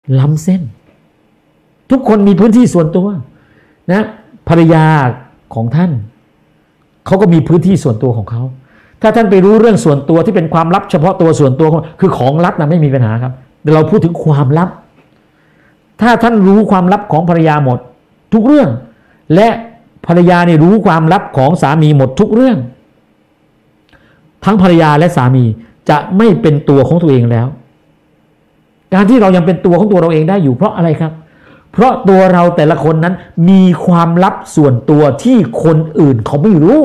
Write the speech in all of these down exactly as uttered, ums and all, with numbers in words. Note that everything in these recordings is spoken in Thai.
ล้ำเส้นทุกคนมีพื้นที่ส่วนตัวนะภรรยาของท่านเขาก็มีพื้นที่ส่วนตัวของเขาถ้าท่านไปรู้เรื่องส่วนตัวที่เป็นความลับเฉพาะตัวส่วนตัวคือของลับนะไม่มีปัญหาครับแต่เราพูดถึงความลับถ้าท่านรู้ความลับของภรรยาหมดทุกเรื่องและภรรยาเนี่ยรู้ความลับของสามีหมดทุกเรื่องทั้งภรรยาและสามีจะไม่เป็นตัวของตัวเองแล้วการที่เรายังเป็นตัวของตัวเราเองได้อยู่เพราะอะไรครับเพราะตัวเราแต่ละคนนั้นมีความลับส่วนตัวที่คนอื่นเขาไม่รู้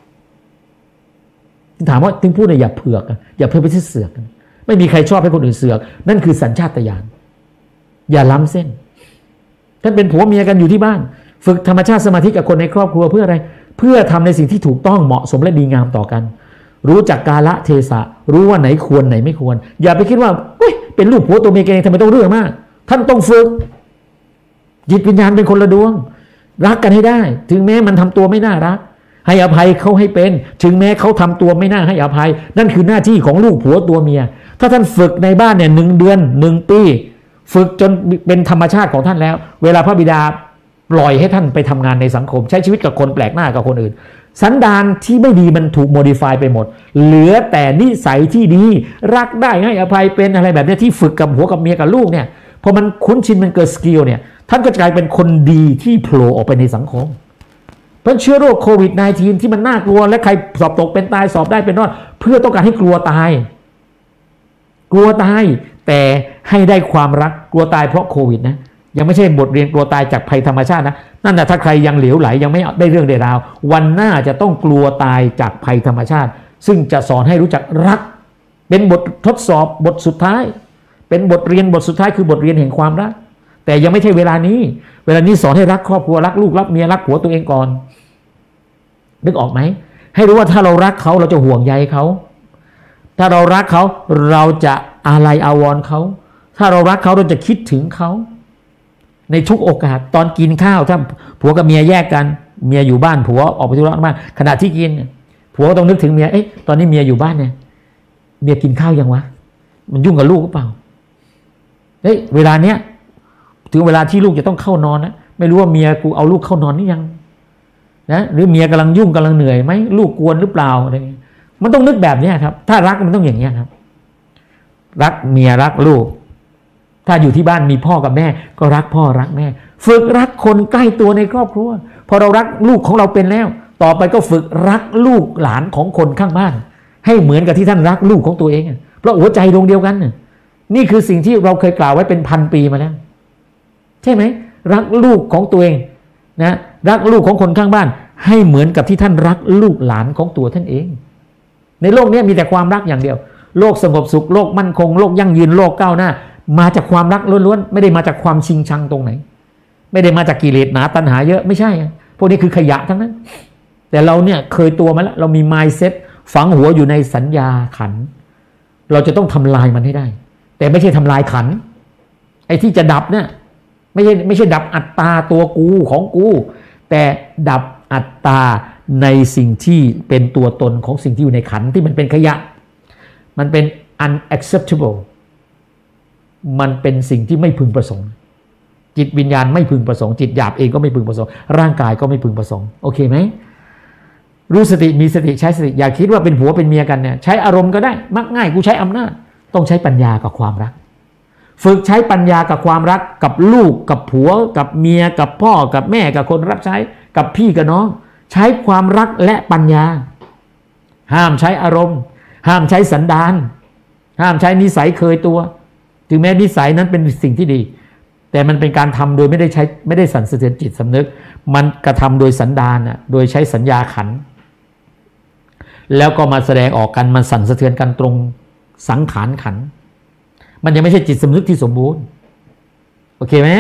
ถามว่าถึงพูดเนี่ยอย่าเผือกอย่าเพิ่งไปเสือกไม่มีใครชอบให้คนอื่นเสือกนั่นคือสัญชาตญาณอย่าล้ำเส้นท่านเป็นผัวเมียกันอยู่ที่บ้านฝึกธรรมชาติสมาธิกับคนในครอบครัวเพื่ออะไรเพื่อทำในสิ่งที่ถูกต้องเหมาะสมและดีงามต่อกันรู้จักกาลเทศะรู้ว่าไหนควรไหนไม่ควรอย่าไปคิดว่าเฮ้ยเป็นลูกผัวตัวเมียกันเองทำไมต้องเรื่องมากท่านต้องฝึกจิตวิญญาณเป็นคนละดวงรักกันให้ได้ถึงแม้มันทำตัวไม่น่ารักให้อภัยเขาให้เป็นถึงแม้เขาทำตัวไม่น่าให้อภัยนั่นคือหน้าที่ของลูกผัวตัวเมียถ้าท่านฝึกในบ้านเนี่ยหนึ่งเดือนหนึ่งปีฝึกจนเป็นธรรมชาติของท่านแล้วเวลาพระบิดาปล่อยให้ท่านไปทำงานในสังคมใช้ชีวิตกับคนแปลกหน้ากับคนอื่นสันดานที่ไม่ดีมันถูกโมดิฟายไปหมดเหลือแต่นิสัยที่ดีรักได้ให้อภัยเป็นอะไรแบบนี้ที่ฝึกกับหัวกับเมียกับลูกเนี่ยพอมันคุ้นชินมันเกิดสกิลเนี่ยท่านก็จะกลายเป็นคนดีที่โผล่ออกไปในสังคมเพราะเชื้อโรคโควิด สิบเก้า ที่มันน่ากลัวและใครสอบตกเป็นตายสอบได้เป็นรอดเพื่อต้องการให้กลัวตายกลัวตายแต่ให้ได้ความรักกลัวตายเพราะโควิดนะยังไม่ใช่บทเรียนกลัวตายจากภัยธรรมชาตินะนั่นแหละถ้าใครยังเหลวไหลยังไม่ได้เรื่องได้ราววันหน้าจะต้องกลัวตายจากภัยธรรมชาติซึ่งจะสอนให้รู้จักรักเป็นบททดสอบบทสุดท้ายเป็นบทเรียนบทสุดท้ายคือบทเรียนแห่งความรักแต่ยังไม่ใช่เวลานี้เวลานี้สอนให้รักครอบครัวรักลูกรักเมียรักผัวตัวเองก่อนนึกออกไหมให้รู้ว่าถ้าเรารักเขาเราจะห่วงใยเขาถ้าเรารักเขาเราจะอาลัยอาวรณ์เขาถ้าเรารักเขาเราจะคิดถึงเขาในทุกโอกาสตอนกินข้าวถ้าผัวกับเมียแยกกันเมียอยู่บ้านผัวออกไปธุระบ้านขณะที่กินผัวก็ต้องนึกถึงเมียเอ๊ะตอนนี้เมียอยู่บ้านเนี่ยเมียกินข้าวยังวะมันยุ่งกับลูกหรือเปล่าเฮ้ยเวลาเนี้ยถึงเวลาที่ลูกจะต้องเข้านอนนะไม่รู้ว่าเมียกูเอาลูกเข้านอนนี่ยังนะหรือเมียกำลังยุ่งกำลังเหนื่อยไหมลูกกวนหรือเปล่าอะไรอย่างเงี้ยมันต้องนึกแบบนี้ครับถ้ารักมันต้องอย่างนี้ครับรักเมียรักลูกถ้าอยู่ที่บ้านมีพ่อกับแม่ก็รักพ่อรักแม่ฝึกรักคนใกล้ตัวในครอบครัวพอเรารักลูกของเราเป็นแล้วต่อไปก็ฝึกรักลูกหลานของคนข้างบ้านให้เหมือนกับที่ท่านรักลูกของตัวเองเพราะหัวใจดวงเดียวกันนี่คือสิ่งที่เราเคยกล่าวไว้เป็นพันปีมาแล้วใช่ไหมรักลูกของตัวเองนะรักลูกของคนข้างบ้านให้เหมือนกับที่ท่านรักลูกหลานของตัวท่านเองในโลกนี้มีแต่ความรักอย่างเดียวโลกสงบสุขโลกมั่นคงโลกยั่งยืนโลกก้าวหน้ามาจากความรักล้วนๆไม่ได้มาจากความชิงชังตรงไหนไม่ได้มาจากกิเลสหนาตัณหาเยอะไม่ใช่พวกนี้คือขยะทั้งนั้นแต่เราเนี่ยเคยตัวมาแล้วเรามี mindset ฝังหัวอยู่ในสัญญาขันเราจะต้องทำลายมันให้ได้แต่ไม่ใช่ทำลายขันไอ้ที่จะดับเนี่ยไม่ใช่ไม่ใช่ดับอัตตาตัวกูของกูแต่ดับอัตตาในสิ่งที่เป็นตัวตนของสิ่งที่อยู่ในขันที่มันเป็นขยะมันเป็น unacceptable มันเป็นสิ่งที่ไม่พึงประสงค์จิตวิญญาณไม่พึงประสงค์จิตหยาบเองก็ไม่พึงประสงค์ร่างกายก็ไม่พึงประสงค์โอเคไหมรู้สติมีสติใช้สติอย่าคิดว่าเป็นผัวเป็นเมียกันเนี่ยใช้อารมณ์ก็ได้มักง่ายกูใช้อำนาจต้องใช้ปัญญากับความรักฝึกใช้ปัญญากับความรักกับลูกกับผัวกับเมียกับพ่อกับแม่กับคนรับใช้กับพี่กับน้องใช้ความรักและปัญญาห้ามใช้อารมณ์ห้ามใช้สันดานห้ามใช้นิสัยเคยตัวถึงแม้นิสัยนั้นเป็นสิ่งที่ดีแต่มันเป็นการทำโดยไม่ได้ใช้ไม่ได้สั่นสะเทือนจิตสำนึกมันกระทำโดยสันดานน่ะโดยใช้สัญญาขันแล้วก็มาแสดงออกกันมันสั่นสะเทือนกันตรงสังขารขันมันยังไม่ใช่จิตสำนึกที่สมบูรณ์โอเคไหม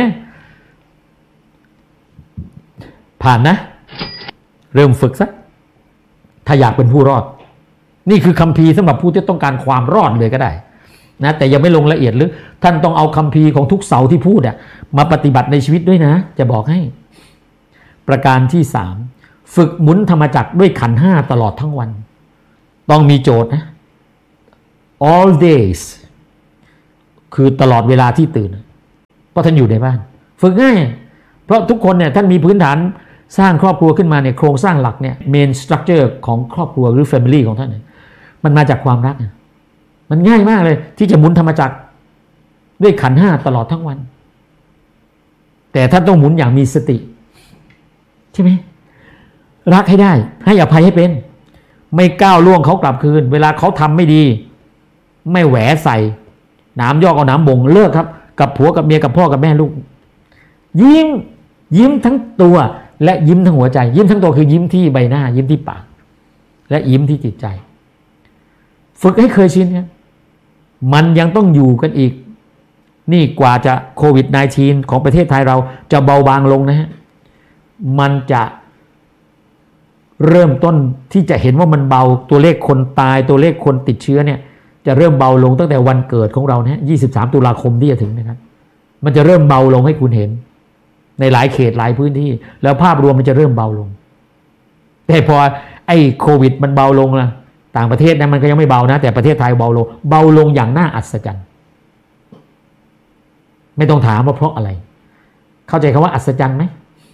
ผ่านนะเริ่มฝึกซะถ้าอยากเป็นผู้รอดนี่คือคัมภีร์สำหรับผู้ที่ต้องการความรอดเลยก็ได้นะแต่ยังไม่ลงละเอียดลึกท่านต้องเอาคัมภีร์ของทุกเสาที่พูดอะมาปฏิบัติในชีวิตด้วยนะจะบอกให้ประการที่สามฝึกหมุนธรรมจักรด้วยขันธ์ห้าตลอดทั้งวันต้องมีโจทย์นะ all days คือตลอดเวลาที่ตื่นราะท่านอยู่ในบ้านฝึกง่ายเพราะทุกคนเนี่ยท่านมีพื้นฐานสร้างครอบครัวขึ้นมาเนี่ยโครงสร้างหลักเนี่ยเมนสตรัคเจอร์ของครอบครัวหรือแฟมิลี่ของท่านเนี่ยมันมาจากความรักมันง่ายมากเลยที่จะหมุนธรรมจักรด้วยขันธ์ห้าตลอดทั้งวันแต่ท่านต้องหมุนอย่างมีสติใช่ไหมรักให้ได้ให้อภัยให้เป็นไม่ก้าวล่วงเขากลับคืนเวลาเขาทำไม่ดีไม่แหวใส่น้ำยอกเอาน้ำบ่งเลิกครับกับผัวกับเมียกับพ่อกับแม่ลูกยิ้มยิ้มทั้งตัวและยิ้มทั้งหัวใจยิ้มทั้งตัวคือยิ้มที่ใบหน้ายิ้มที่ปากและยิ้มที่จิตใจฝึกให้เคยชินครับมันยังต้องอยู่กันอีกนี่กว่าจะโควิด สิบเก้า ของประเทศไทยเราจะเบาบางลงนะฮะมันจะเริ่มต้นที่จะเห็นว่ามันเบาตัวเลขคนตายตัวเลขคนติดเชื้อเนี่ยจะเริ่มเบาลงตั้งแต่วันเกิดของเราเนี่ยยี่สิบสามตุลาคมที่จะถึงนะครับมันจะเริ่มเบาลงให้คุณเห็นในหลายเขตหลายพื้นที่แล้วภาพรวมมันจะเริ่มเบาลงแต่พอไอ้โควิดมันเบาลงละต่างประเทศนะมันก็ยังไม่เบานะแต่ประเทศไทยเบาลงเบาลงอย่างน่าอัศจรรย์ไม่ต้องถามว่าเพราะอะไรเข้าใจคำว่าอัศจรรย์ไหม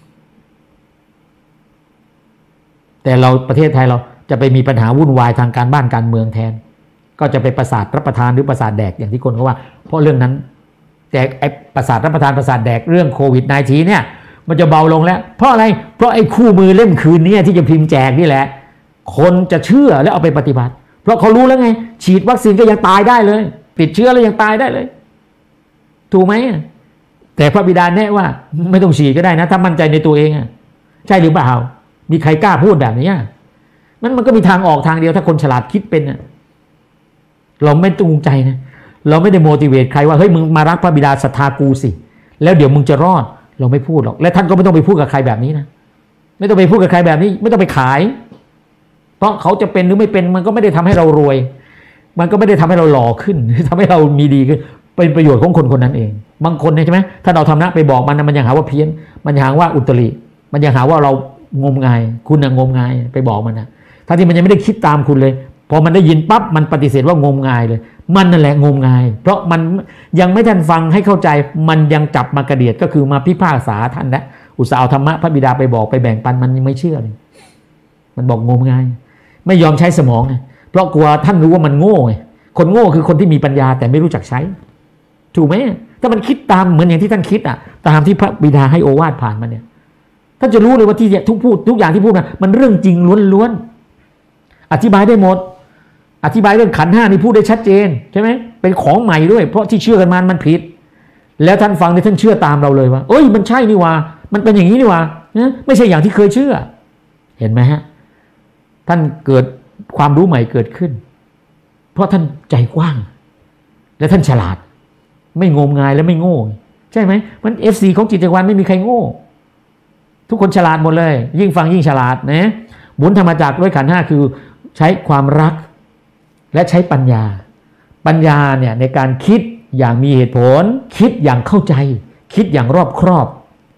แต่เราประเทศไทยเราจะไปมีปัญหาวุ่นวายทางการบ้านการเมืองแทนก็จะไปประสาทรับประทานหรือประสาทแดกอย่างที่คนเขาว่าเพราะเรื่องนั้นแต่ไอ้ประสาทรับประทานประสาทแดกเรื่องโควิด สิบเก้า เนี่ยมันจะเบาลงแล้วเพราะอะไรเพราะไอ้คู่มือเล่มคืนนี้ที่จะพิมพ์แจกนี่แหละคนจะเชื่อแล้วเอาไปปฏิบัติเพราะเขารู้แล้วไงฉีดวัคซีนก็ยังตายได้เลยติดเชื้อแล้วยังตายได้เลยถูกไหมแต่พระบิดาแนะว่าไม่ต้องฉีดก็ได้นะถ้ามั่นใจในตัวเองใช่หรือเปล่ามีใครกล้าพูดแบบนี้มันมันก็มีทางออกทางเดียวถ้าคนฉลาดคิดเป็นเราไม่จูงใจนะเราไม่ได้โมดิเวตใครว่าเฮ้ยมึงมารักพระบิดาศรัทธากูสิแล้วเดี๋ยวมึงจะรอดเราไม่พูดหรอกและท่านก็ไม่ต้องไปพูดกับใครแบบนี้นะไม่ต้องไปพูดกับใครแบบนี้ไม่ต้องไปขายเพราะเขาจะเป็นหรือไม่เป็นมันก็ไม่ได้ทำให้เรารวยมันก็ไม่ได้ทำให้เราหล่อขึ้นทำให้เรามีดีขึ้นเป็นประโยชน์ของคนคนนั้นเองบางคนใช่ไหมถ้าเราทำนะไปบอกมันมันยังหาว่าเพี้ยนมันยังหาว่าอุตริมันยังหาว่าเรางมงายคุณน่ะงมงายไปบอกมันนะทั้งที่มันยังไม่ได้คิดตามคุณเลยพอมันได้ยินปั๊บมันปฏิเสธว่างมงายเลยมันนั่นแหละงมงายเพราะมันยังไม่ทันฟังให้เข้าใจมันยังจับมากระเดียดก็คือมาพิพากษาท่านนะอุตส่าห์เอาธรรมะพระบิดาไปบอกไปแบ่งปันมันยังไม่เชื่อเลยมันบอกงมงายไม่ยอมใช้สมองไงเพราะกลัวท่านรู้ว่ามันโง่ไงคนโง่คือคนที่มีปัญญาแต่ไม่รู้จักใช้ถูกไหมถ้ามันคิดตามเหมือนอย่างที่ท่านคิดอ่ะตามที่พระบิดาให้โอวาทผ่านมาเนี่ยท่านจะรู้เลยว่าที่ทุกพูดทุกอย่างที่พูดนะมันเรื่องจริงล้วนๆอธิบายได้หมดอธิบายเรื่องขันธ์ห้านี่พูดได้ชัดเจนใช่ไหมเป็นของใหม่ด้วยเพราะที่เชื่อกันมามันผิดแล้วท่านฟังเนี่ยท่านเชื่อตามเราเลยว่าเอ้ยมันใช่นี่ว่ามันเป็นอย่างนี้นี่ว่านะไม่ใช่อย่างที่เคยเชื่อเห็นไหมฮะท่านเกิดความรู้ใหม่เกิดขึ้นเพราะท่านใจกว้างและท่านฉลาดไม่งมงายและไม่โง่ใช่ไหมมัน เอฟ ซี ของจิตจักรวาลไม่มีใครโง่ทุกคนฉลาดหมดเลยยิ่งฟังยิ่งฉลาดนะหมุนธรรมจักรด้วยขันธ์ห้าคือใช้ความรักและใช้ปัญญาปัญญาเนี่ยในการคิดอย่างมีเหตุผลคิดอย่างเข้าใจคิดอย่างรอบครอบ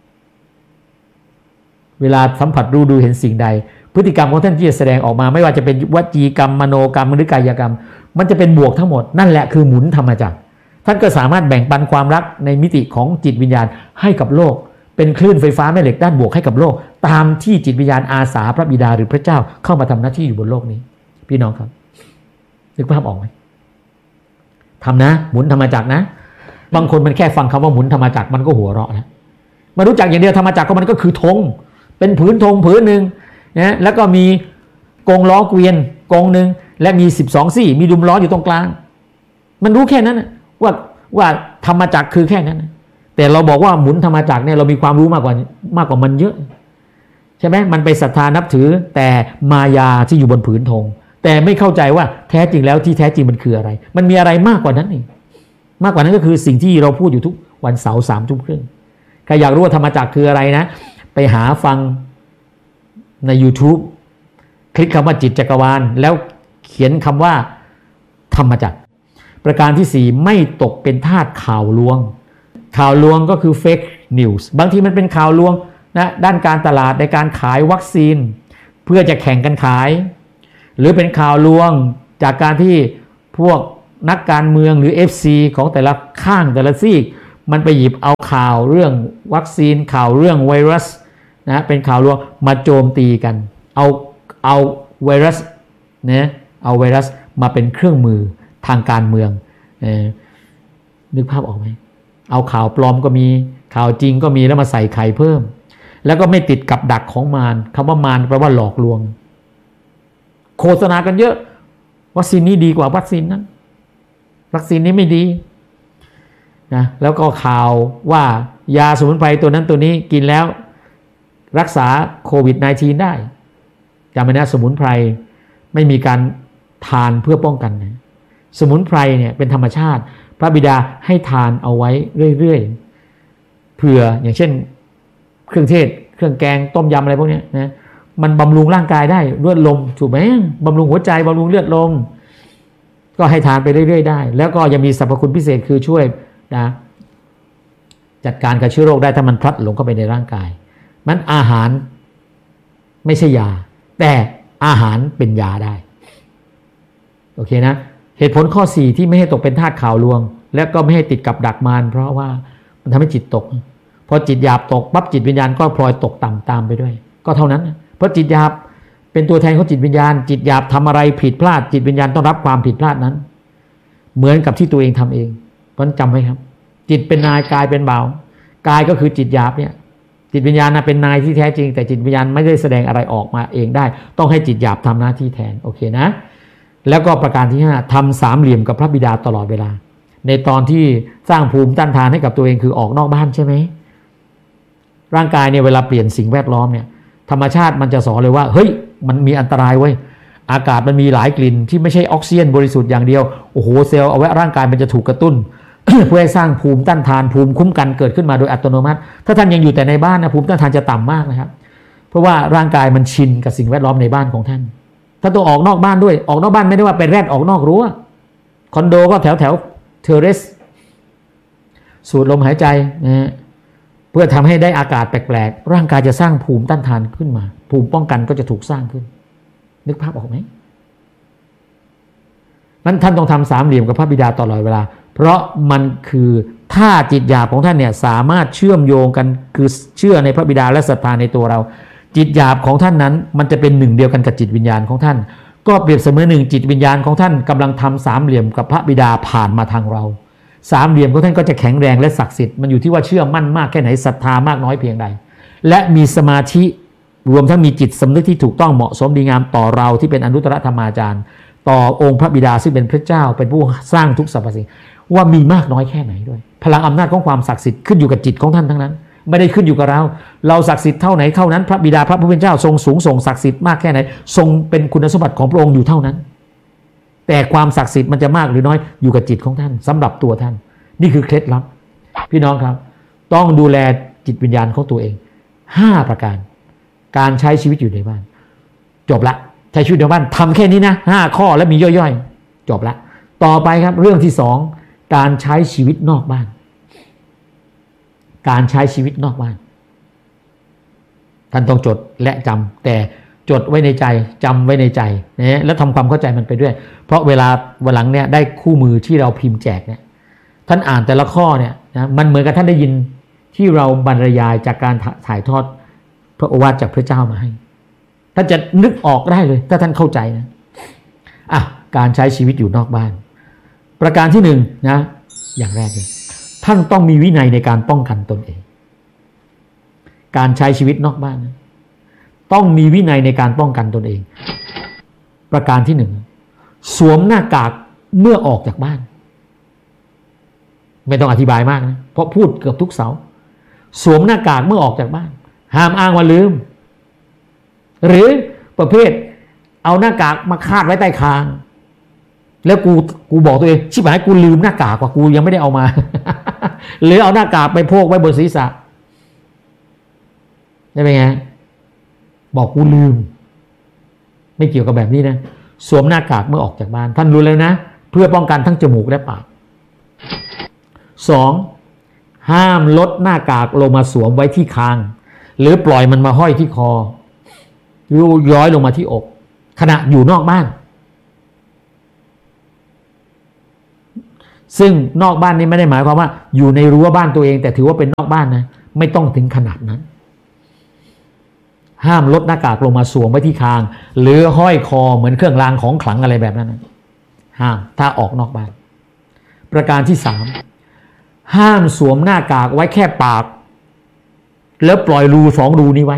เวลาสัมผัสรู้ดูเห็นสิ่งใดพฤติกรรมของท่านที่จะแสดงออกมาไม่ว่าจะเป็นวจีกรรมมโนกรรมหรือกายกรรมมันจะเป็นบวกทั้งหมดนั่นแหละคือหมุนธรรมจักรท่านก็สามารถแบ่งปันความรักในมิติของจิตวิญญาณให้กับโลกเป็นคลื่นไฟฟ้าแม่เหล็กด้านบวกให้กับโลกตามที่จิตวิญญาณอาสาพระบิดาหรือพระเจ้าเข้ามาทำหน้าที่อยู่บนโลกนี้พี่น้องครับนึกภาพออกไหมทำนะหมุนธรรมจักรนะบางคนมันแค่ฟังคำว่าหมุนธรรมจักรมันก็หัวเราะนะมารู้จักอย่างเดียวธรรมจักรก็มันก็คือธงเป็นผืนธงผืนหนึ่งนะแล้วก็มีกงล้อเกวียนกงหนึ่งและมีสิบสองซี่มีดุมล้ออยู่ตรงกลางมันรู้แค่นั้นว่าว่าธรรมจักรคือแค่นั้นแต่เราบอกว่าหมุนธรรมจักรเนี่ยเรามีความรู้มากกว่ามากกว่ามันเยอะใช่ไหมมันไปศรัทธานับถือแต่มายาที่อยู่บนผืนธงแต่ไม่เข้าใจว่าแท้จริงแล้วที่แท้จริงมันคืออะไรมันมีอะไรมากกว่านั้นอีกมากกว่านั้นก็คือสิ่งที่เราพูดอยู่ทุกวันเสาร์สามทุ่มครึ่งใครอยากรู้ว่าธรรมจักรคืออะไรนะไปหาฟังใน YouTube คลิกคำว่าจิตจักรวาลแล้วเขียนคำว่าธรรมจักรประการที่สี่ไม่ตกเป็นทาสข่าวลวงข่าวลวงก็คือ fake news บางทีมันเป็นข่าวลวงนะด้านการตลาดในการขายวัคซีนเพื่อจะแข่งกันขายหรือเป็นข่าวลวงจากการที่พวกนักการเมืองหรือ เอฟ ซี ของแต่ละข้างแต่ละซีกมันไปหยิบเอาข่าวเรื่องวัคซีนข่าวเรื่องไวรัสนะเป็นข่าวลวงมาโจมตีกันเอาเอาไวรัสนะเอาไวรัสมาเป็นเครื่องมือทางการเมืองเออนึกภาพออกไหมเอาข่าวปลอมก็มีข่าวจริงก็มีแล้วมาใส่ไข่เพิ่มแล้วก็ไม่ติดกับดักของมารคำว่ามารแปลว่าหลอกลวงโฆษณากันเยอะวัคซีนนี้ดีกว่าวัคซีนนั้นวัคซีนนี้ไม่ดีนะแล้วก็ข่าวว่ายาสมุนไพรตัวนั้นตัวนี้กินแล้วรักษาโควิด สิบเก้า ได้จำไว้นะสมุนไพรไม่มีการทานเพื่อป้องกันนะสมุนไพรเนี่ยเป็นธรรมชาติพระบิดาให้ทานเอาไว้เรื่อยๆเผื่ออย่างเช่นเครื่องเทศเครื่องแกงต้มยำอะไรพวกนี้นะมันบำรุงร่างกายได้เลือดลมถูกไหมบำรุงหัวใจบำรุงเลือดลมก็ให้ทานไปเรื่อยๆได้แล้วก็ยังมีสรรพคุณพิเศษคือช่วยนะจัดการกับเชื้อโรคได้ถ้ามันพลัดหลงเข้าไปในร่างกายมันอาหารไม่ใช่ยาแต่อาหารเป็นยาได้โอเคนะเหตุผลข้อสี่ที่ไม่ให้ตกเป็นทาสข่าวลวงและก็ไม่ให้ติดกับดักมารเพราะว่ามันทำให้จิตตกพอจิตหยาบตกปั๊บจิตวิญญาณก็พลอยตกต่ำตามไปด้วยก็เท่านั้นเพราะจิตหยาบเป็นตัวแทนของจิตวิญญาณจิตหยาบทำอะไรผิดพลาดจิตวิญญาณต้องรับความผิดพลาดนั้นเหมือนกับที่ตัวเองทำเองเพราะฉะนั้นจำไว้ครับจิตเป็นนายกายเป็นบ่าวกายก็คือจิตหยาบเนี่ยจิตวิญญาณนะเป็นนายที่แท้จริงแต่จิตวิญญาณไม่ได้แสดงอะไรออกมาเองได้ต้องให้จิตหยาบทำหน้าที่แทนโอเคนะแล้วก็ประการที่ห้าทำสามเหลี่ยมกับพระบิดาตลอดเวลาในตอนที่สร้างภูมิต้านทานให้กับตัวเองคือออกนอกบ้านใช่ไหมร่างกายเนี่ยเวลาเปลี่ยนสิ่งแวดล้อมเนี่ยธรรมชาติมันจะสอนเลยว่าเฮ้ยมันมีอันตรายเว้ยอากาศมันมีหลายกลิ่นที่ไม่ใช่ออกซิเจนบริสุทธิ์อย่างเดียวโอ้โหเซลล์เอาไว้ร่างกายมันจะถูกกระตุ้น เพื่อให้สร้างภูมิต้านทานภูมิคุ้มกันเกิดขึ้นมาโดยอัตโนมัติถ้าท่านยังอยู่แต่ในบ้านนะภูมิต้านทานจะต่ำมากนะครับเพราะว่าร่างกายมันชินกับสิ่งแวดล้อมในบ้านของท่านท่านต้องออกนอกบ้านด้วยออกนอกบ้านไม่ได้ว่าเป็นแรดออกนอกรั้วคอนโดก็แถวแถวเทเรสสูดลมหายใจนะเพื่อทำให้ได้อากาศแปลกๆร่างกายจะสร้างภูมิต้านทานขึ้นมาภูมิป้องกันก็จะถูกสร้างขึ้นนึกภาพออกไหมนั้นท่านต้องทำสามเหลี่ยมกับพระบิดาตลอดเวลาเพราะมันคือถ้าจิตหยาบของท่านเนี่ยสามารถเชื่อมโยงกันคือเชื่อในพระบิดาและศรัทธาในตัวเราจิตหยาบของท่านนั้นมันจะเป็นหนึ่งเดียวกันกับจิตวิญญาณของท่านก็เปรียบเสมือนหนึ่งจิตวิญญาณของท่านกำลังทำสามเหลี่ยมกับพระบิดาผ่านมาทางเราสามเหลี่ยมของท่านก็จะแข็งแรงและศักดิ์สิทธิ์มันอยู่ที่ว่าเชื่อมั่นมากแค่ไหนศรัทธามากน้อยเพียงใดและมีสมาธิรวมทั้งมีจิตสำนึกที่ถูกต้องเหมาะสมดีงามต่อเราที่เป็นอนุตตรธรรมาจารย์ต่อองค์พระบิดาซึ่งเป็นพระเจ้าเป็นผู้สร้างทุกสรรพสิ่งว่ามีมากน้อยแค่ไหนด้วยพลังอำนาจของความศักดิ์สิทธิ์ขึ้นอยู่กับจิตของท่านทั้งนั้นไม่ได้ขึ้นอยู่กับเราเราศักดิ์สิทธิ์เท่าไหนเท่านั้นพระบิดาพระผู้เป็นเจ้าทรงสูงส่งศักดิ์สิทธิ์มากแค่ไหนทรงเป็นคุณสมบัติของพระองค์อยู่เท่านั้นแต่ความศักดิ์สิทธิ์มันจะมากหรือน้อยอยู่กับจิตของท่านสำหรับตัวท่านนี่คือเคล็ดลับพี่น้องครับต้องดูแลจิตวิญญาณของตัวเองห้าประการการใช้ชีวิตอยู่ในบ้านจบละใช้ชีวิตในบ้านทำแค่นี้นะห้าข้อแล้วมีย่อยๆจบละต่อไปครับเรื่องที่สองการใช้ชีวิตนอกบ้านการใช้ชีวิตนอกบ้านท่านต้องจดและจำแต่จดไว้ในใจจำไว้ในใจนะแล้วทำความเข้าใจมันไปด้วยเพราะเวลาวันหลังเนี่ยได้คู่มือที่เราพิมพ์แจกเนี่ยท่านอ่านแต่ละข้อเนี่ยนะมันเหมือนกับท่านได้ยินที่เราบรรยายจากการถ่ายทอดพระโอวาทจากพระเจ้ามาให้ท่านจะนึกออกได้เลยถ้าท่านเข้าใจนะอ่ะการใช้ชีวิตอยู่นอกบ้านประการที่หนึ่งนะอย่างแรกเลยท่านต้องมีวินัยในการป้องกันตนเองการใช้ชีวิตนอกบ้านนะต้องมีวินัยในการป้องกันตนเองประการที่หนึ่งสวมหน้ากากเมื่อออกจากบ้านไม่ต้องอธิบายมากนะเพราะพูดเกือบทุกเสาสวมหน้ากากเมื่อออกจากบ้านห้ามอ้างว่าลืมหรือประเภทเอาหน้ากากมาคาดไว้ใต้คางแล้วกูกูบอกตัวเองชิบหายกูลืมหน้ากากว่ากูยังไม่ได้เอามา หรือเอาหน้ากากไปโพกไว้บนศีรษะได้ไหมไงบอกกูลืมไม่เกี่ยวกับแบบนี้นะสวมหน้ากากเมื่อออกจากบ้านท่านรู้แล้วนะเพื่อป้องกันทั้งจมูกและปากสองห้ามลดหน้ากากลงมาสวมไว้ที่คางหรือปล่อยมันมาห้อยที่คอหรือย้อยลงมาที่อกขณะอยู่นอกบ้านซึ่งนอกบ้านนี้ไม่ได้หมายความว่าอยู่ในรั้วบ้านตัวเองแต่ถือว่าเป็นนอกบ้านนะไม่ต้องถึงขนาดนั้นห้ามลดหน้ากากลงมาสวมไว้ที่คางหรือห้อยคอเหมือนเครื่องรางของขลังอะไรแบบนั้นนะห้ามถ้าออกนอกบ้านประการที่สามห้ามสวมหน้ากากไว้แค่ปากแล้วปล่อยรูสองรูนี้ไว้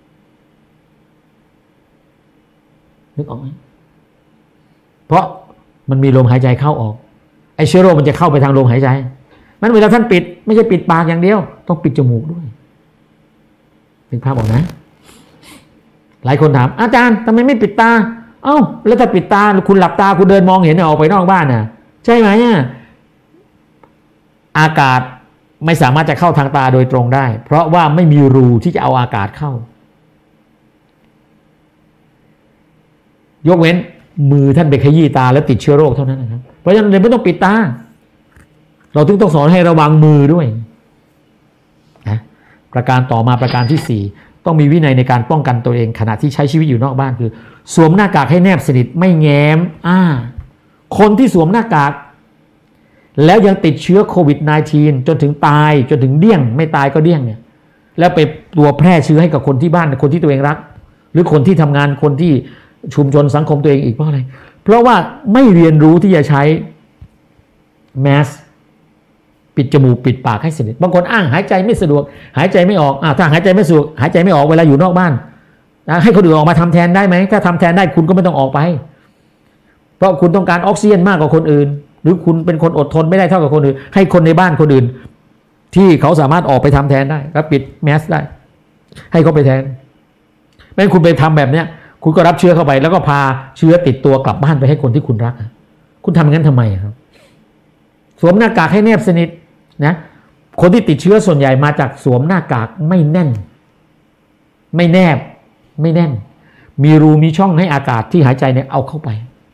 นึกออกไหมเพราะมันมีลมหายใจเข้าออกไอเชื้อโรคมันจะเข้าไปทางลมหายใจมันเวลาท่านปิดไม่ใช่ปิดปากอย่างเดียวต้องปิดจมูกด้วยนึกภาพออกนะหลายคนถามอาจารย์ทำไมไม่ปิดตาเอ้าแล้วถ้าปิดตาคุณหลับตาคุณเดินมองเห็นออกไปนอกบ้านน่ะใช่ไหมเนี่ยอากาศไม่สามารถจะเข้าทางตาโดยตรงได้เพราะว่าไม่มีรูที่จะเอาอากาศเข้ายกเว้นมือท่านไปขยี้ตาแล้วติดเชื้อโรคเท่านั้นนะครับเพราะฉะนั้นเลยไม่ต้องปิดตาเราถึงต้องสอนให้ระวังมือด้วยนะประการต่อมาประการที่สี่ต้องมีวินัยในการป้องกันตัวเองขณะที่ใช้ชีวิตอยู่นอกบ้านคือสวมหน้ากากให้แนบสนิทไม่แง้มอ้าคนที่สวมหน้ากากแล้วยังติดเชื้อโควิด สิบเก้า จนถึงตายจนถึงเดี้ยงไม่ตายก็เดี้ยงเนี่ยแล้วไปตัวแพร่เชื้อให้กับคนที่บ้านคนที่ตัวเองรักหรือคนที่ทำงานคนที่ชุมชนสังคมตัวเองอีกเพราะอะไรเพราะว่าไม่เรียนรู้ที่จะใช้แมสปิดจมูกปิดปากให้สนิทบางคนอ้างหายใจไม่สะดวกหายใจไม่ออกอ่าถ้าหายใจไม่สะดวกหายใจไม่ออกเวลาอยู่นอกบ้านนะให้คนอื่นออกมาทำแทนได้ไหมถ้าทำแทนได้คุณก็ไม่ต้องออกไปเพราะคุณต้องการออกซิเจนมากกว่าคนอื่นหรือคุณเป็นคนอดทนไม่ได้เท่ากับคนอื่นให้คนในบ้านคนอื่นที่เขาสามารถออกไปทำแทนได้แล้วปิดแมสได้ให้เขาไปแทนไม่งั้นคุณไปทำแบบเนี้ยคุณก็รับเชื้อเข้าไปแล้วก็พาเชื้อติดตัวกลับบ้านไปให้คนที่คุณรักคุณทำอย่างนั้นทำไมครับสวมหน้ากากให้แนบสนิทนะคนที่ติดเชื้อส่วนใหญ่มาจากสวมหน้ากากไม่แน่นไม่แนบไม่แน่นมีรูมีช่องให้อากาศที่หายใจเนี่ยเอาเข้าไป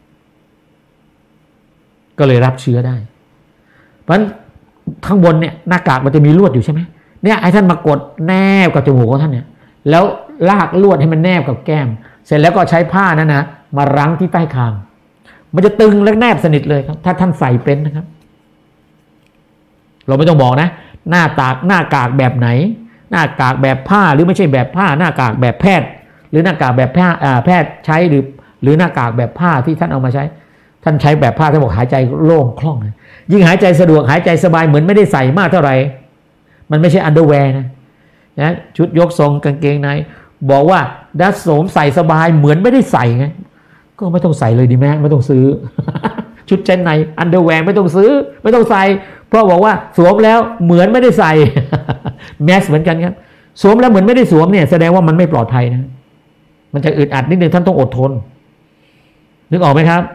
ก็เลยรับเชื้อได้เพราะฉะนั้นข้างบนเนี่ยหน้ากากมันจะมีลวดอยู่ใช่ไหมเนี่ยให้ท่านมากดแนบกับจมูกของท่านเนี่ยแล้วลากลวดให้มันแนบกับแก้มเสร็จแล้วก็ใช้ผ้านั้นนะมารั้งที่ใต้คางมันจะตึงและแนบสนิทเลยครับถ้าท่านใส่เป็นนะครับเราไม่ต้องบอกนะหน้าตากหน้ากากแบบไหนหน้ากากแบบผ้าหรือไม่ใช่แบบผ้าหน้ากากแบบแพทย์หรือหน้ากากแบบผ้าแพทย์ใช้หรือหรือหน้ากากแบบผ้าที่ท่านเอามาใช้ท่านใช้แบบผ้าท่านบอกหายใจโล่งคล่องยิ่งหายใจสะดวกหายใจสบายเหมือนไม่ได้ใส่มากเท่าไหร่มันไม่ใช่อันเดอร์แวร์นะนะชุดยกทรงกางเกงในบอกว่าดัสโสมใส่สบายเหมือนไม่ได้ใส่ไงก็ไม่ต้องใส่เลยดีไหมไม่ต้องซื้อ ชุดชั้นในอันเดอร์แวร์ไม่ต้องซื้อไม่ต้องใส่เพราะบอกว่าสวมแล้วเหมือนไม่ได้ใส่ แมสเหมือนกันครับสวมแล้วเหมือนไม่ได้สวมเนี่ยแสดงว่ามันไม่ปลอดภัยนะมันจะอึดอัดนิดนึงท่านต้องอดทนนึกออกไหมครับ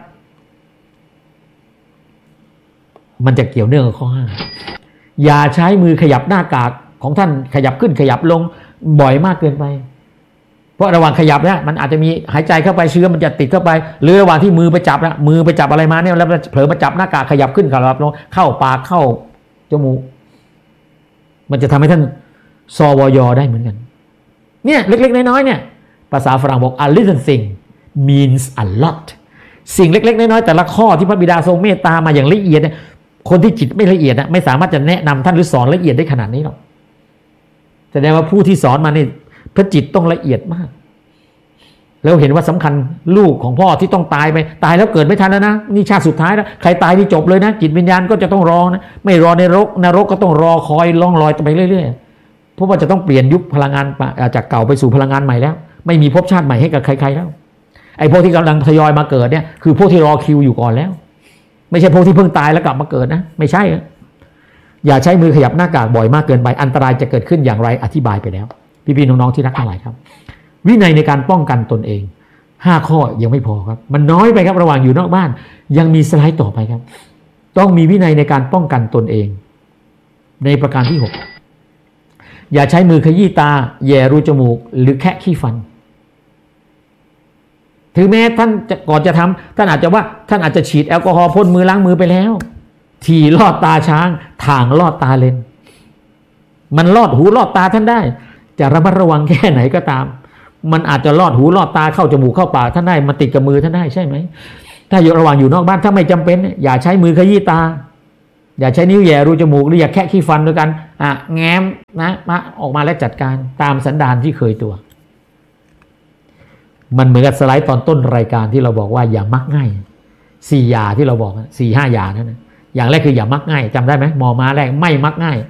มันจะเกี่ยวเนื่องกับข้อห้าอย่าใช้มือขยับหน้ากากของท่านขยับขึ้นขยับลงบ่อยมากเกินไปเพราะระหว่างขยับเนี่ยมันอาจจะมีหายใจเข้าไปเชื้อมันจะติดเข้าไปหรือระหว่างที่มือไปจับนะมือไปจับอะไรมาเนี่ยแล้วเผลอมาจับหน้ากากขยับขึ้นขยับลงเข้าปากเข้าจมูกมันจะทำให้ท่านซอวอยได้เหมือนกันเนี่ยเล็กๆน้อยๆเนี่ยภาษาฝรั่งบอก a little thing means a lot สิ่งเล็กๆน้อยๆแต่ละข้อที่พระบิดาทรงเมตตามาอย่างละเอียดเนี่ยคนที่จิตไม่ละเอียดนะไม่สามารถจะแนะนำท่านหรือสอนละเอียดได้ขนาดนี้หรอกแสดงว่าผู้ที่สอนมานี่พระจิตต้องละเอียดมากแล้วเห็นว่าสำคัญลูกของพ่อที่ต้องตายไปตายแล้วเกิดไม่ทันแล้วนะนี่ชาติสุดท้ายแล้วใครตายนี่จบเลยนะจิตวิญญาณก็จะต้องรอนะไม่รอในนรกนรกก็ต้องรอคอยล่องลอยไปเรื่อยๆเพราะว่าจะต้องเปลี่ยนยุคพลังงานจากเก่าไปสู่พลังงานใหม่แล้วไม่มีภพชาติใหม่ให้กับใครๆแล้วไอ้พวกที่กำลังทยอยมาเกิดเนี่ยคือพวกที่รอคิวอยู่ก่อนแล้วไม่ใช่พวกที่เพิ่งตายแล้วกลับมาเกิดนะไม่ใช่อย่าใช้มือขยับหน้ากากบ่อยมากเกินไปอันตรายจะเกิดขึ้นอย่างไรอธิบายไปแล้วพี่ๆน้องๆที่รักทั้งหลายครับวินัยในการป้องกันตนเองห้าข้อยังไม่พอครับมันน้อยไปครับระหว่างอยู่นอกบ้านยังมีสไลด์ต่อไปครับต้องมีวินัยในการป้องกันตนเองในประการที่หกอย่าใช้มือขยี้ตาแย่รูจมูกหรือแคะขี้ฟันถึงแม้ท่านจะก่อนจะทำท่านอาจจะว่าท่านอาจจะฉีดแอลกอฮอล์พ่นมือล้างมือไปแล้วทีลอดตาช้างทางลอดตาเลนมันลอดหูลอดตาท่านได้จะระมัดระวังแค่ไหนก็ตามมันอาจจะลอดหูลอดตาเข้าจมูกเข้าปากท่านได้มันติดกับมือท่านได้ใช่ไหมถ้าอยู่ระหว่างอยู่นอกบ้านถ้าไม่จำเป็นอย่าใช้มือขยี้ตาอย่าใช้นิ้วแย่รูจมูกหรืออย่าแคะขี้ฟันด้วยกันอ่ะแง้มนะมาออกมาแล้วจัดการตามสันดานที่เคยตัวมันเหมือนกับสไลด์ตอนต้นรายการที่เราบอกว่าอย่ามักง่ายสี่อย่าที่เราบอกสี่ห้าอย่านั่นนะอย่างแรกคืออย่ามักง่ายจำได้ไหมมอม้าแรกไม่มักง่าย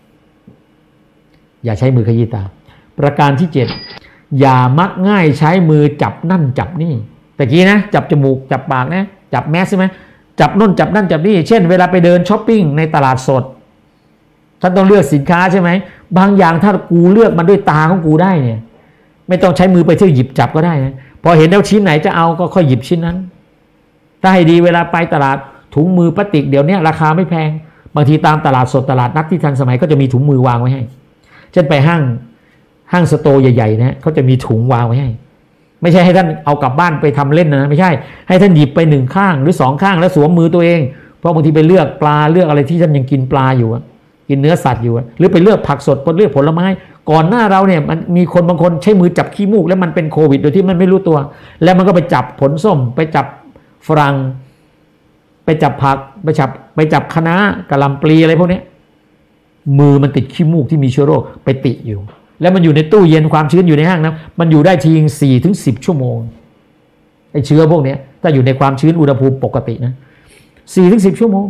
อย่าใช้มือขยี้ตาประการที่เจ็ดอย่ามักง่ายใช้มือจับนั่นจับนี่แต่กี้นะจับจมูกจับปากนะจับแมสใช่ไหมจับน่นจับนั่นจับนี่เช่นเวลาไปเดินช้อปปิ้งในตลาดสดท่านต้องเลือกสินค้าใช่ไหมบางอย่างถ้ากูเลือกมันด้วยตาของกูได้เนี่ยไม่ต้องใช้มือไปเที่ยวหยิบจับก็ได้นะพอเห็นแล้วชิ้นไหนจะเอาก็ค่อยหยิบชิ้นนั้นถ้าให้ดีเวลาไปตลาดถุงมือพลาสติกเดี๋ยวนี้ราคาไม่แพงบางทีตามตลาดสดตลาดนัดที่ทันสมัยก็จะมีถุงมือวางไว้ให้เช่นไปห้างห้างสโตร์ใหญ่ๆนะเขาจะมีถุงวางไว้ให้ไม่ใช่ให้ท่านเอากลับบ้านไปทำเล่นนะไม่ใช่ให้ท่านหยิบไปหนึ่งข้างหรือสองข้างแล้วสวมมือตัวเองเพราะบางทีไปเลือกปลาเลือกอะไรที่ท่านยังกินปลาอยู่กินเนื้อสัตว์อยู่หรือไปเลือกผักสดไปเลือกผลไม้ก่อนหน้าเราเนี่ยมันมีคนบางคนใช้มือจับขี้มูกแล้วมันเป็นโควิดโดยที่มันไม่รู้ตัวแล้วมันก็ไปจับผลส้มไปจับฝรั่งไปจับผักไปจับไปจับคะน้ากะหล่ำปลีอะไรพวกนี้มือมันติดขี้มูกที่มีเชื้อโรคไปติดอยู่แล้วมันอยู่ในตู้เย็นความชื้นอยู่ในห้างนะมันอยู่ได้ทีงสี่ถึงสิบชั่วโมงไอ้เชื้อพวกนี้ถ้าอยู่ในความชื้นอุณหภูมิปกตินะสี่ถึงสิบชั่วโมง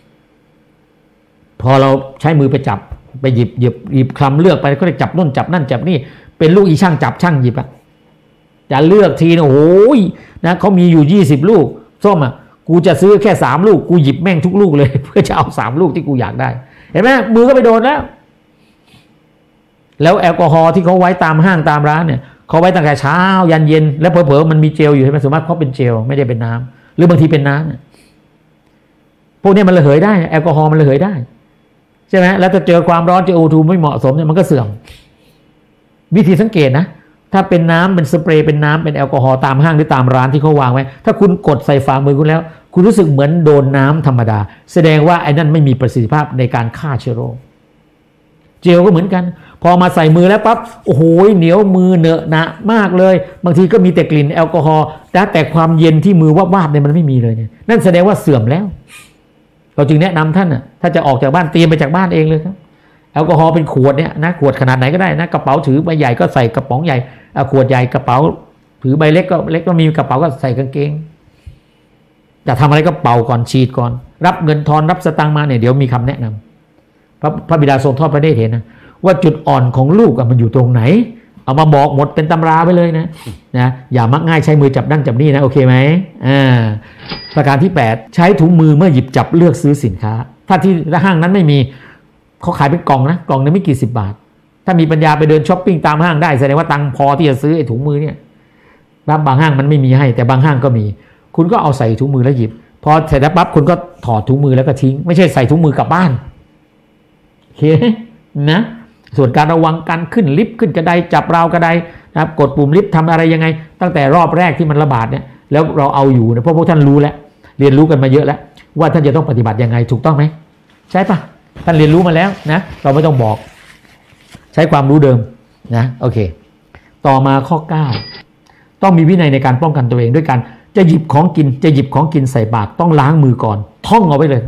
พอเราใช้มือไปจับไปหยิบหยิบหยิบคลำเลือกไปก็ได้จับน่นจับนั่นจับนี่เป็นลูกอีช่างจับช่างหยิบอะจะเลือกทีนะโอ้ยนะเขามีอยู่ยี่สิบลูกส้มอะกูจะซื้อแค่สามลูกกูหยิบแม่งทุกลูกเลยเพื่อจะเอาสามลูกที่กูอยากได้เห็นไหมมือก็ไปโดนแล้วแล้วแอลกอฮอล์ที่เขาไว้ตามห้างตามร้านเนี่ยเขาไว้ตั้งแต่เช้ายันเย็นแล้วเผลอๆมันมีเจลอยู่ใช่ไหมส่วนมากเพราะเป็นเจลไม่ได้เป็นน้ำหรือบางทีเป็นน้ำพวกนี้มันระเหยได้แอลกอฮอล์มันระเหยได้ใช่ไหมแล้วจะเจอความร้อนเจอโอทูไม่เหมาะสมเนี่ยมันก็เสื่อมวิธีสังเกตนะถ้าเป็นน้ำเป็นสเปรย์เป็นน้ำเป็นแอลกอฮอล์ตามห้างหรือตามร้านที่เขาวางไว้ถ้าคุณกดใส่ฝ่ามือคุณแล้วคุณรู้สึกเหมือนโดนน้ำธรรมดาแสดงว่าไอ้นั่นไม่มีประสิทธิภาพในการฆ่าเชื้อโรคเจลก็เหมือนกันพอมาใส่มือแล้วปั๊บโอ้โหเหนียวมือเหนอะหนะมากเลยบางทีก็มีแต่กลิ่นแอลกอฮอล์แต่แต่ความเย็นที่มือวาบๆเนี่ยมันไม่มีเลยเนี่ยนั่นแสดงว่าเสื่อมแล้วเราจึงแนะนำท่านน่ะถ้าจะออกจากบ้านเตรียมไปจากบ้านเองเลยครับแอลกอฮอล์เป็นขวดเนี่ยนะขวดขนาดไหนก็ได้นะกระเป๋าถือใบใหญ่ก็ใส่กระป๋องใหญ่ขวดใหญ่กระเป๋าถือใบเล็กก็เล็กก็มีกระเป๋าก็ใส่กางเกงจะทำอะไรก็เป่าก่อนฉีดก่อนรับเงินทอนรับสตางค์มาเนี่ยเดี๋ยวมีคำแนะนำพระพระบิดาทรงทอดพระเนตรเห็นนะว่าจุดอ่อนของลูกมันอยู่ตรงไหนเอามาบอกหมดเป็นตำราไปเลยนะนะอย่ามักง่ายใช้มือจับนั่นจับนี่นะโอเคไหมอ่าประการที่แปดใช้ถุงมือเมื่อหยิบจับเลือกซื้อสินค้าถ้าที่ห้างนั้นไม่มีเขาขายเป็นกล่องนะกล่องนึงไม่กี่สิบบาทถ้ามีปัญญาไปเดินช้อปปิ้งตามห้างได้แสดงว่าตังค์พอที่จะซื้อไอ้ถุงมือเนี่ยบางห้างมันไม่มีให้แต่บางห้างก็มีคุณก็เอาใส่ถุงมือแล้วหยิบพอเสร็จแล้วปั๊บคุณก็ถอดถุงมือแล้วก็ทิ้งไม่ใช่ใส่ถุงมือกลับบ้านโอเคนะส่วนการระวังการขึ้นลิฟต์ขึ้นกระไดจับราวกระไดนะครับกดปุ่มลิฟต์ทำอะไรยังไงตั้งแต่รอบแรกที่มันระบาดเนี่ยแล้วเราเอาอยู่นะเพราะพวกท่านรู้แล้วเรียนรู้กันมาเยอะแล้วว่าท่านจะต้องปฏิบัติยังไงถูกต้องไหมใช่ปะท่านเรียนรู้มาแล้วนะเราไม่ต้องบอกใช้ความรู้เดิมนะโอเคต่อมาข้อเก้าต้องมีวินัยในการป้องกันตัวเองด้วยการจะหยิบของกินจะหยิบของกินใส่ปากต้องล้างมือก่อนท่องเอาไว้เลย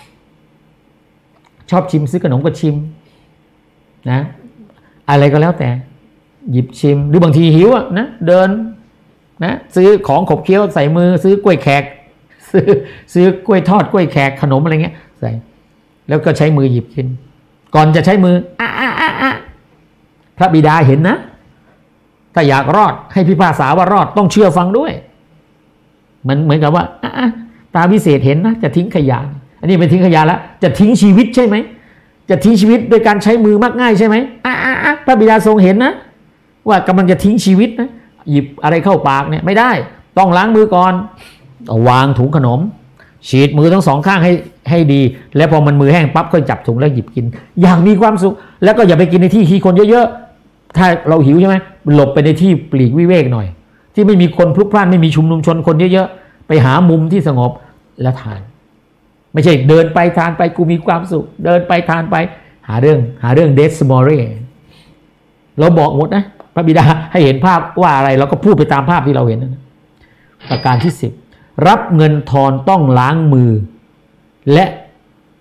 ชอบชิมซื้อขนมก็ชิมนะอะไรก็แล้วแต่หยิบชิมหรือบางทีหิวอ่ะนะเดินนะซื้อของขบเคี้ยวใส่มือซื้อกล้วยแขกซื้อซื้อกล้วยทอดกล้วยแขกขนมอะไรเงี้ยใส่แล้วก็ใช้มือหยิบกินก่อนจะใช้มืออ่ะอ่ะอ่ะอ่ะพระบิดาเห็นนะถ้าอยากรอดให้พิพากษาว่ารอดต้องเชื่อฟังด้วยมันเหมือนกับว่าอ่ะอ่ะตาวิเศษเห็นนะจะทิ้งขยะอันนี้เป็นทิ้งขยะแล้วจะทิ้งชีวิตใช่ไหมจะทิ้งชีวิตโดยการใช้มือมักง่ายใช่ไหมอ่ะอ่ะอ่ะพระบิดาทรงเห็นนะว่ากำลังจะทิ้งชีวิตนะหยิบอะไรเข้าปากเนี่ยไม่ได้ต้องล้างมือก่อนวางถุงขนมฉีดมือทั้งสองข้างให้ให้ดีแล้วพอมันมือแห้งปั๊บก็จับถุงแล้วหยิบกินอย่างมีความสุขแล้วก็อย่าไปกินในที่ที่คนเยอะๆถ้าเราหิวใช่ไหมหลบไปในที่ปลีกวิเวกหน่อยที่ไม่มีคนพลุกพล่านไม่มีชุมนุมชนคนเยอะๆไปหามุมที่สงบแล้วทานไม่ใช่เดินไปทานไปกูมีความสุขเดินไปทานไปหาเรื่องหาเรื่องเดสมอรีเราบอกหมดนะพระบิดาให้เห็นภาพว่าอะไรเราก็พูดไปตามภาพที่เราเห็นนะประการที่สิบรับเงินทอนต้องล้างมือและ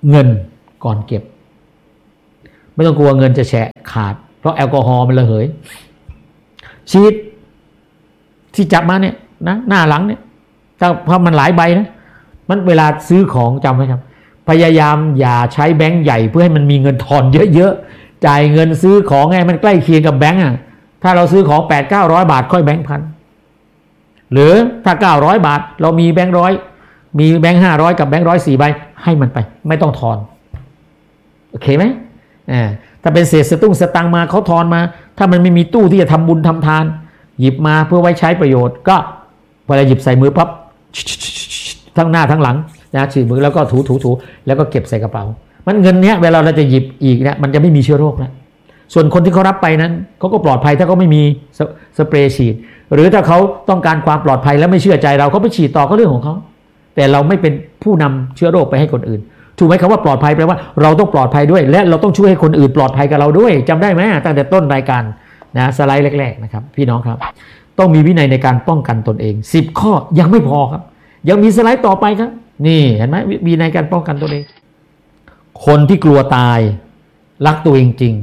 เงินก่อนเก็บไม่ต้องกลัวเงินจะแฉะขาดเพราะแอลกอฮอล์มันระเหยชีทที่จับมาเนี่ยนะหน้าหลังเนี่ยถ้าเพราะมันหลายใบนะมันเวลาซื้อของจำไว้ครับพยายามอย่าใช้แบงค์ใหญ่เพื่อให้มันมีเงินทอนเยอะๆจ่ายเงินซื้อของไงมันใกล้เคียงกับแบงค์อ่ะถ้าเราซื้อของแปดเก้าร้อยบาทค่อยแบงค์พันหรือถ้าเก้าร้อยบาทเรามีแบงค์ร้อยมีแบงค์ห้าร้อยกับแบงค์ร้อยสี่ใบให้มันไปไม่ต้องทอนโอเคไหมอ่าถ้าเป็นเศษสตุ้งสตังมาเขาทอนมาถ้ามันไม่มีตู้ที่จะทำบุญทำทานหยิบมาเพื่อไว้ใช้ประโยชน์ก็เวลาหยิบใส่มือปั๊บทั้งหน้าทั้งหลังนะฉีดมือแล้วก็ถูถูถูแล้วก็เก็บใส่กระเป๋ามันเงินเนี้ยเวลาเราจะหยิบอีกเนี่ยมันจะไม่มีเชื้อโรคแล้วส่วนคนที่เขารับไปนั้นเขาก็ปลอดภัยถ้าเขาไม่มีสเปรย์ฉีดหรือถ้าเขาต้องการความปลอดภัยแล้วไม่เชื่อใจเราเขาไปฉีดต่อก็เรื่องของเขาแต่เราไม่เป็นผู้นำเชื้อโรคไปให้คนอื่นถูกไหมคำว่าปลอดภัยแปลว่าเราต้องปลอดภัยด้วยและเราต้องช่วยให้คนอื่นปลอดภัยกับเราด้วยจำได้ไหมตั้งแต่ต้นรายการนะสไลด์แรกๆนะครับพี่น้องครับต้องมีวินัยในการป้องกันตนเองสิบข้อยังไม่พอครับยังมีสไลด์ต่อไปครับนี่เห็นไหมวินัยการป้องกันตนเองคนที่กลัวตายรักตัวเองจริง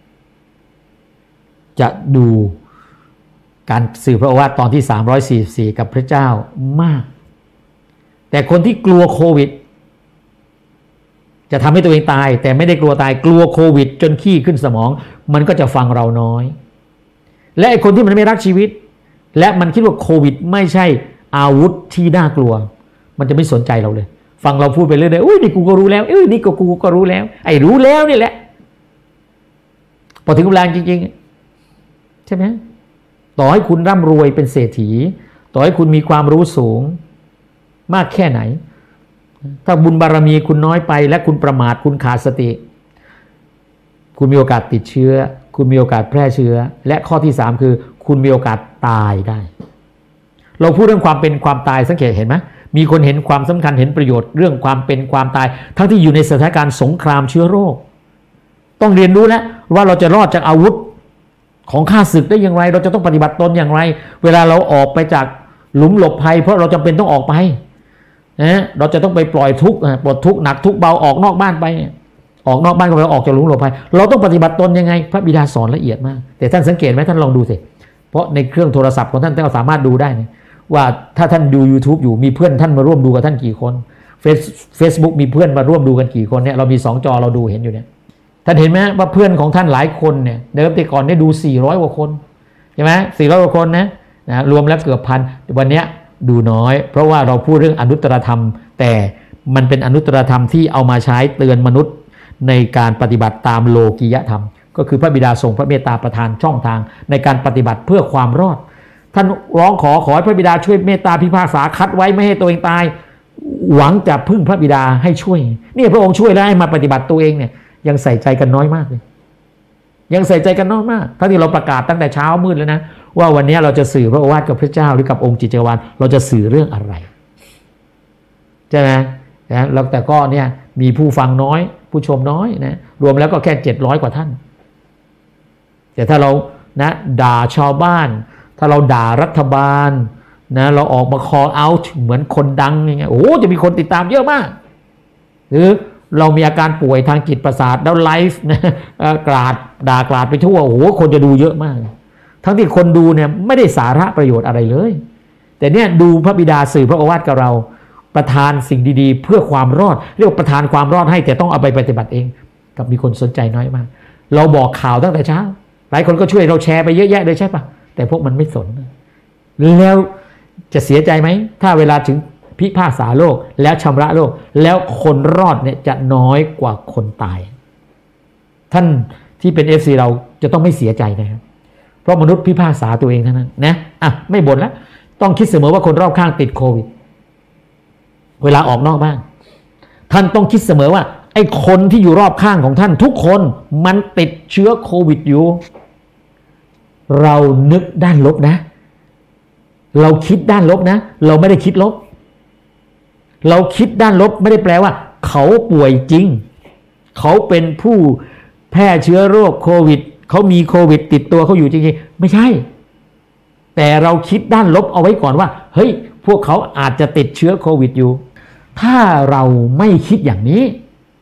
จะดูการสื่อพระโอวาทตอนที่สามร้อยสี่สิบสี่กับพระเจ้ามากแต่คนที่กลัวโควิดจะทำให้ตัวเองตายแต่ไม่ได้กลัวตายกลัวโควิดจนขี้ขึ้นสมองมันก็จะฟังเราน้อยและไอ้คนที่มันไม่รักชีวิตและมันคิดว่าโควิดไม่ใช่อาวุธที่น่ากลัวมันจะไม่สนใจเราเลยฟังเราพูดไปเรื่อยๆอุ้ยนี่กูก็รู้แล้วเอ้ยนี่ก็กูก็รู้แล้วไอ้รู้แล้วนี่แหละพอถึงเวลาจริงๆใช่ไหมต่อให้คุณร่ำรวยเป็นเศรษฐีต่อให้คุณมีความรู้สูงมากแค่ไหนถ้าบุญบารมีคุณน้อยไปและคุณประมาทคุณขาดสติคุณมีโอกาสติดเชื้อคุณมีโอกาสแพร่เชื้อและข้อที่สามคือคุณมีโอกาสตายได้เราพูดเรื่องความเป็นความตายสังเกตเห็นไหมมีคนเห็นความสำคัญเห็นประโยชน์เรื่องความเป็นความตายทั้งที่อยู่ในสถานการณ์สงครามเชื้อโรคต้องเรียนรู้แล้วว่าเราจะรอดจากอาวุธของข้าศึกได้อย่างไรเราจะต้องปฏิบัติตนอย่างไรเวลาเราออกไปจากหลุมหลบภัยเพราะเราจำเป็นต้องออกไปนะเราจะต้องไปปล่อยทุกข์ปลดทุกข์หนักทุกข์เบาออกนอกบ้านไปออกนอกบ้านก็ไปออกจากหลุมหลบภัยเราต้องปฏิบัติตนยังไงพระบิดาสอนละเอียดมากแต่ท่านสังเกตไหมท่านลองดูสิเพราะในเครื่องโทรศัพท์ของท่านท่านสามารถดูได้นะว่าถ้าท่านดู YouTube อยู่มีเพื่อนท่านมาร่วมดูกับท่านกี่คนเฟซ Facebook มีเพื่อนมาร่วมดูกันกี่คนเนี่ยเรามีสองจอเราดูเห็นอยู่เนี่ยท่านเห็นไหมว่าเพื่อนของท่านหลายคนเนี่ยเดิมแต่ก่อนได้ดูสี่ร้อยกว่าคนใช่ไหมสี่ร้อยกว่าคนนะนะรวมแล้วเกือบพันวันนี้ดูน้อยเพราะว่าเราพูดเรื่องอนุตตรธรรมแต่มันเป็นอนุตตรธรรมที่เอามาใช้เตือนมนุษย์ในการปฏิบัติตามโลกียธรรมก็คือพระบิดาทรงพระเมตตาประทานช่องทางในการปฏิบัติเพื่อความรอดท่านร้องขอขอให้พระบิดาช่วยเมตตาพิพากษาคัดไว้ไม่ให้ตัวเองตายหวังจะพึ่งพระบิดาให้ช่วยนี่พระองค์ช่วยแล้วให้มาปฏิบัติตัวเองเนี่ยยังใส่ใจกันน้อยมากเลยยังใส่ใจกันน้อยมากทั้งที่เราประกาศตั้งแต่เช้ามืดแล้วนะว่าวันนี้เราจะสื่อพระโอวาทกับพระเจ้าหรือกับองค์จิตจักรวาลเราจะสื่อเรื่องอะไรใช่ไหมนะแล้วแต่ก็เนี่ยมีผู้ฟังน้อยผู้ชมน้อยนะรวมแล้วก็แค่เจ็ดร้อยกว่าท่านแต่ถ้าเรานะด่าชาวบ้านถ้าเราด่ารัฐบาลนะเราออกมา call out เหมือนคนดังอย่างเงี้ยโอ้จะมีคนติดตามเยอะมากหรือเรามีอาการป่วยทางจิตประสาทแล้วไลฟ์นะกราดด่ากราดไปทั่วโอ้โหคนจะดูเยอะมากทั้งที่คนดูเนี่ยไม่ได้สาระประโยชน์อะไรเลยแต่เนี่ยดูพระบิดาสื่อพระโอวาทกับเราประทานสิ่งดีๆเพื่อความรอดเรียกว่าประทานความรอดให้แต่ต้องเอาไปปฏิบัติเองกับมีคนสนใจน้อยมากเราบอกข่าวตั้งแต่เช้าหลายคนก็ช่วยเราแชร์ไปเยอะแยะเลยใช่ปะแต่พวกมันไม่สนแล้วจะเสียใจไหมถ้าเวลาถึงพิพากษาโลกแล้วชำระโลกแล้วคนรอดเนี่ยจะน้อยกว่าคนตายท่านที่เป็น เอฟ ซี เราจะต้องไม่เสียใจนะครับเพราะมนุษย์พิพากษาตัวเองเท่านั้นนะอ่ะไม่บ่นแล้วต้องคิดเสมอว่าคนรอบข้างติดโควิดเวลาออกนอกบ้านท่านต้องคิดเสมอว่าไอ้คนที่อยู่รอบข้างของท่านทุกคนมันติดเชื้อโควิดอยู่เรานึกด้านลบนะเราคิดด้านลบนะเราไม่ได้คิดลบเราคิดด้านลบไม่ได้แปลว่าเขาป่วยจริงเขาเป็นผู้แพร่เชื้อโรคโควิดเขามีโควิดติดตัวเขาอยู่จริงๆไม่ใช่แต่เราคิดด้านลบเอาไว้ก่อนว่าเฮ้ยพวกเขาอาจจะติดเชื้อโควิดอยู่ถ้าเราไม่คิดอย่างนี้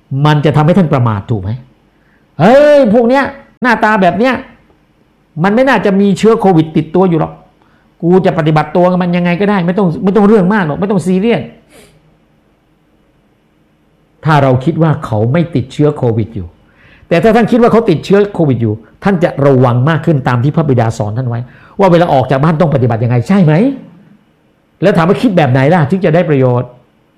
มันจะทำให้ท่านประมาทถูกไหมเฮ้ยพวกเนี้ยหน้าตาแบบเนี้ยมันไม่น่าจะมีเชื้อโควิดติดตัวอยู่หรอกกูจะปฏิบัติตัวกับมันยังไงก็ได้ไม่ต้องไม่ต้องเรื่องมากหรอกไม่ต้องซีเรียสถ้าเราคิดว่าเขาไม่ติดเชื้อโควิดอยู่แต่ถ้าท่านคิดว่าเขาติดเชื้อโควิดอยู่ท่านจะระวังมากขึ้นตามที่พระบิดาสอนท่านไว้ว่าเวลาออกจากบ้านต้องปฏิบัติยังไงใช่ไหมแล้วถามว่าคิดแบบไหนล่ะถึงจะได้ประโยชน์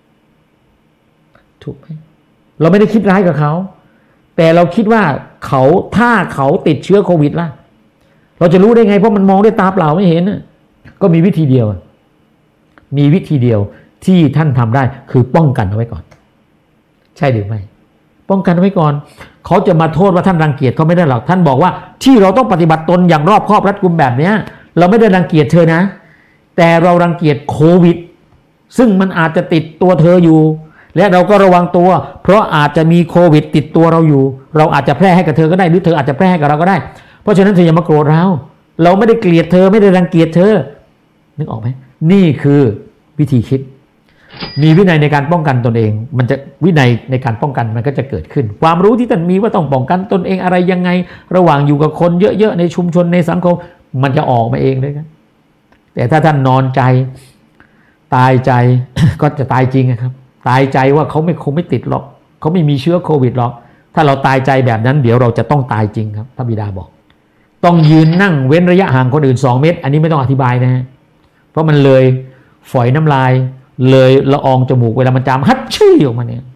ถูกไหมเราไม่ได้คิดร้ายกับเขาแต่เราคิดว่าเขาถ้าเขาติดเชื้อโควิดล่ะเราจะรู้ได้ไงเพราะมันมองด้วยตาเปล่าไม่เห็นก็มีวิธีเดียวมีวิธีเดียวที่ท่านทำได้คือป้องกันเอาไว้ก่อนใช่หรือไม่ป้องกันเอาไว้ก่อนเขาจะมาโทษว่าท่านรังเกียจเขาไม่ได้หรอกท่านบอกว่าที่เราต้องปฏิบัติตนอย่างรอบคอบรัดกุมแบบนี้เราไม่ได้รังเกียจเธอนะแต่เรารังเกียจโควิดซึ่งมันอาจจะติดตัวเธออยู่และเราก็ระวังตัวเพราะอาจจะมีโควิดติดตัวเราอยู่เราอาจจะแพร่ให้กับเธอก็ได้หรือเธออาจจะแพร่ให้กับเราก็ได้เพราะฉะนั้นเธออย่ามาโกรธเราเราไม่ได้เกลียดเธอไม่ได้รังเกียจเธอนึกออกไหมนี่คือวิธีคิดมีวินัยในการป้องกันตนเองมันจะวินัยในการป้องกันมันก็จะเกิดขึ้นความรู้ที่ท่านมีว่าต้องป้องกันตนเองอะไรยังไงระหว่างอยู่กับคนเยอะๆในชุมชนในสังคมมันจะออกมาเองเลยครับแต่ถ้าท่านนอนใจตายใจ ก็จะตายจริงครับตายใจว่าเขาไม่คงไม่ติดหรอกเขาไม่มีเชื้อโควิดหรอกถ้าเราตายใจแบบนั้นเดี๋ยวเราจะต้องตายจริงครับพระบิดาบอกต้องยืนนั่งเว้นระยะห่างคนอื่นสองเมตรอันนี้ไม่ต้องอธิบายนะเพราะมันเลยฝอยน้ำลายเลยละอองจมูกเวลามันจามฮัดชี่ออกมาเนี่ย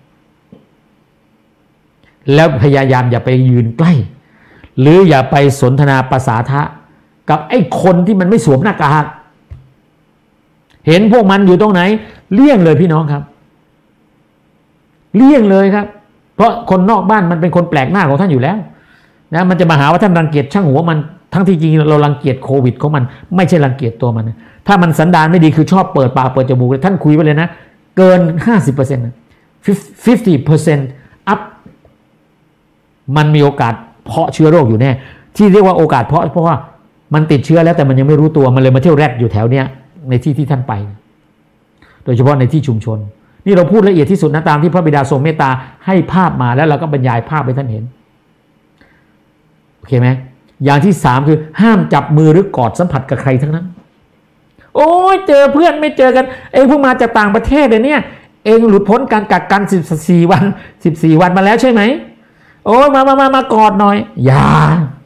แล้วพยายามอย่าไปยืนใกล้หรืออย่าไปสนทนาภาษาทะกับไอ้คนที่มันไม่สวมหน้ากากเห็นพวกมันอยู่ตรงไหนเลี่ยงเลยพี่น้องครับเลี่ยงเลยครับเพราะคนนอกบ้านมันเป็นคนแปลกหน้าของท่านอยู่แล้วนะมันจะมาหาว่าท่านรังเกียจช่างหัวมันทั้งที่จริงเรารังเกียจโควิดของมันไม่ใช่รังเกียจตัวมันนะถ้ามันสันดานไม่ดีคือชอบเปิดปากเปิดจมูกท่านคุยไปเลยนะเกิน ห้าสิบเปอร์เซ็นต์ นะ ห้าสิบเปอร์เซ็นต์ อัพมันมีโอกาสเพาะเชื้อโรคอยู่แน่ที่เรียกว่าโอกาสเพาะเพราะว่ามันติดเชื้อแล้วแต่มันยังไม่รู้ตัวมันเลยมาเที่ยวแรดอยู่แถวเนี้ยในที่ที่ท่านไปโดยเฉพาะในที่ชุมชนนี่เราพูดละเอียดที่สุดนะตามที่พระบิดาทรงเมตตาให้ภาพมาแล้วเราก็บรรยายภาพให้ท่านเห็นโอเคไหมอย่างที่สามคือห้ามจับมือหรือกอดสัมผัสกับใครทั้งนั้นโอ้ยเจอเพื่อนไม่เจอกันเองเพิ่งมาจากต่างประเทศเลยเนี่ยเองหลุดพ้นการกักกันสิบสี่วันสิบสี่วันมาแล้วใช่ไหมโอ้ยมามามามากอดหน่อยอย่า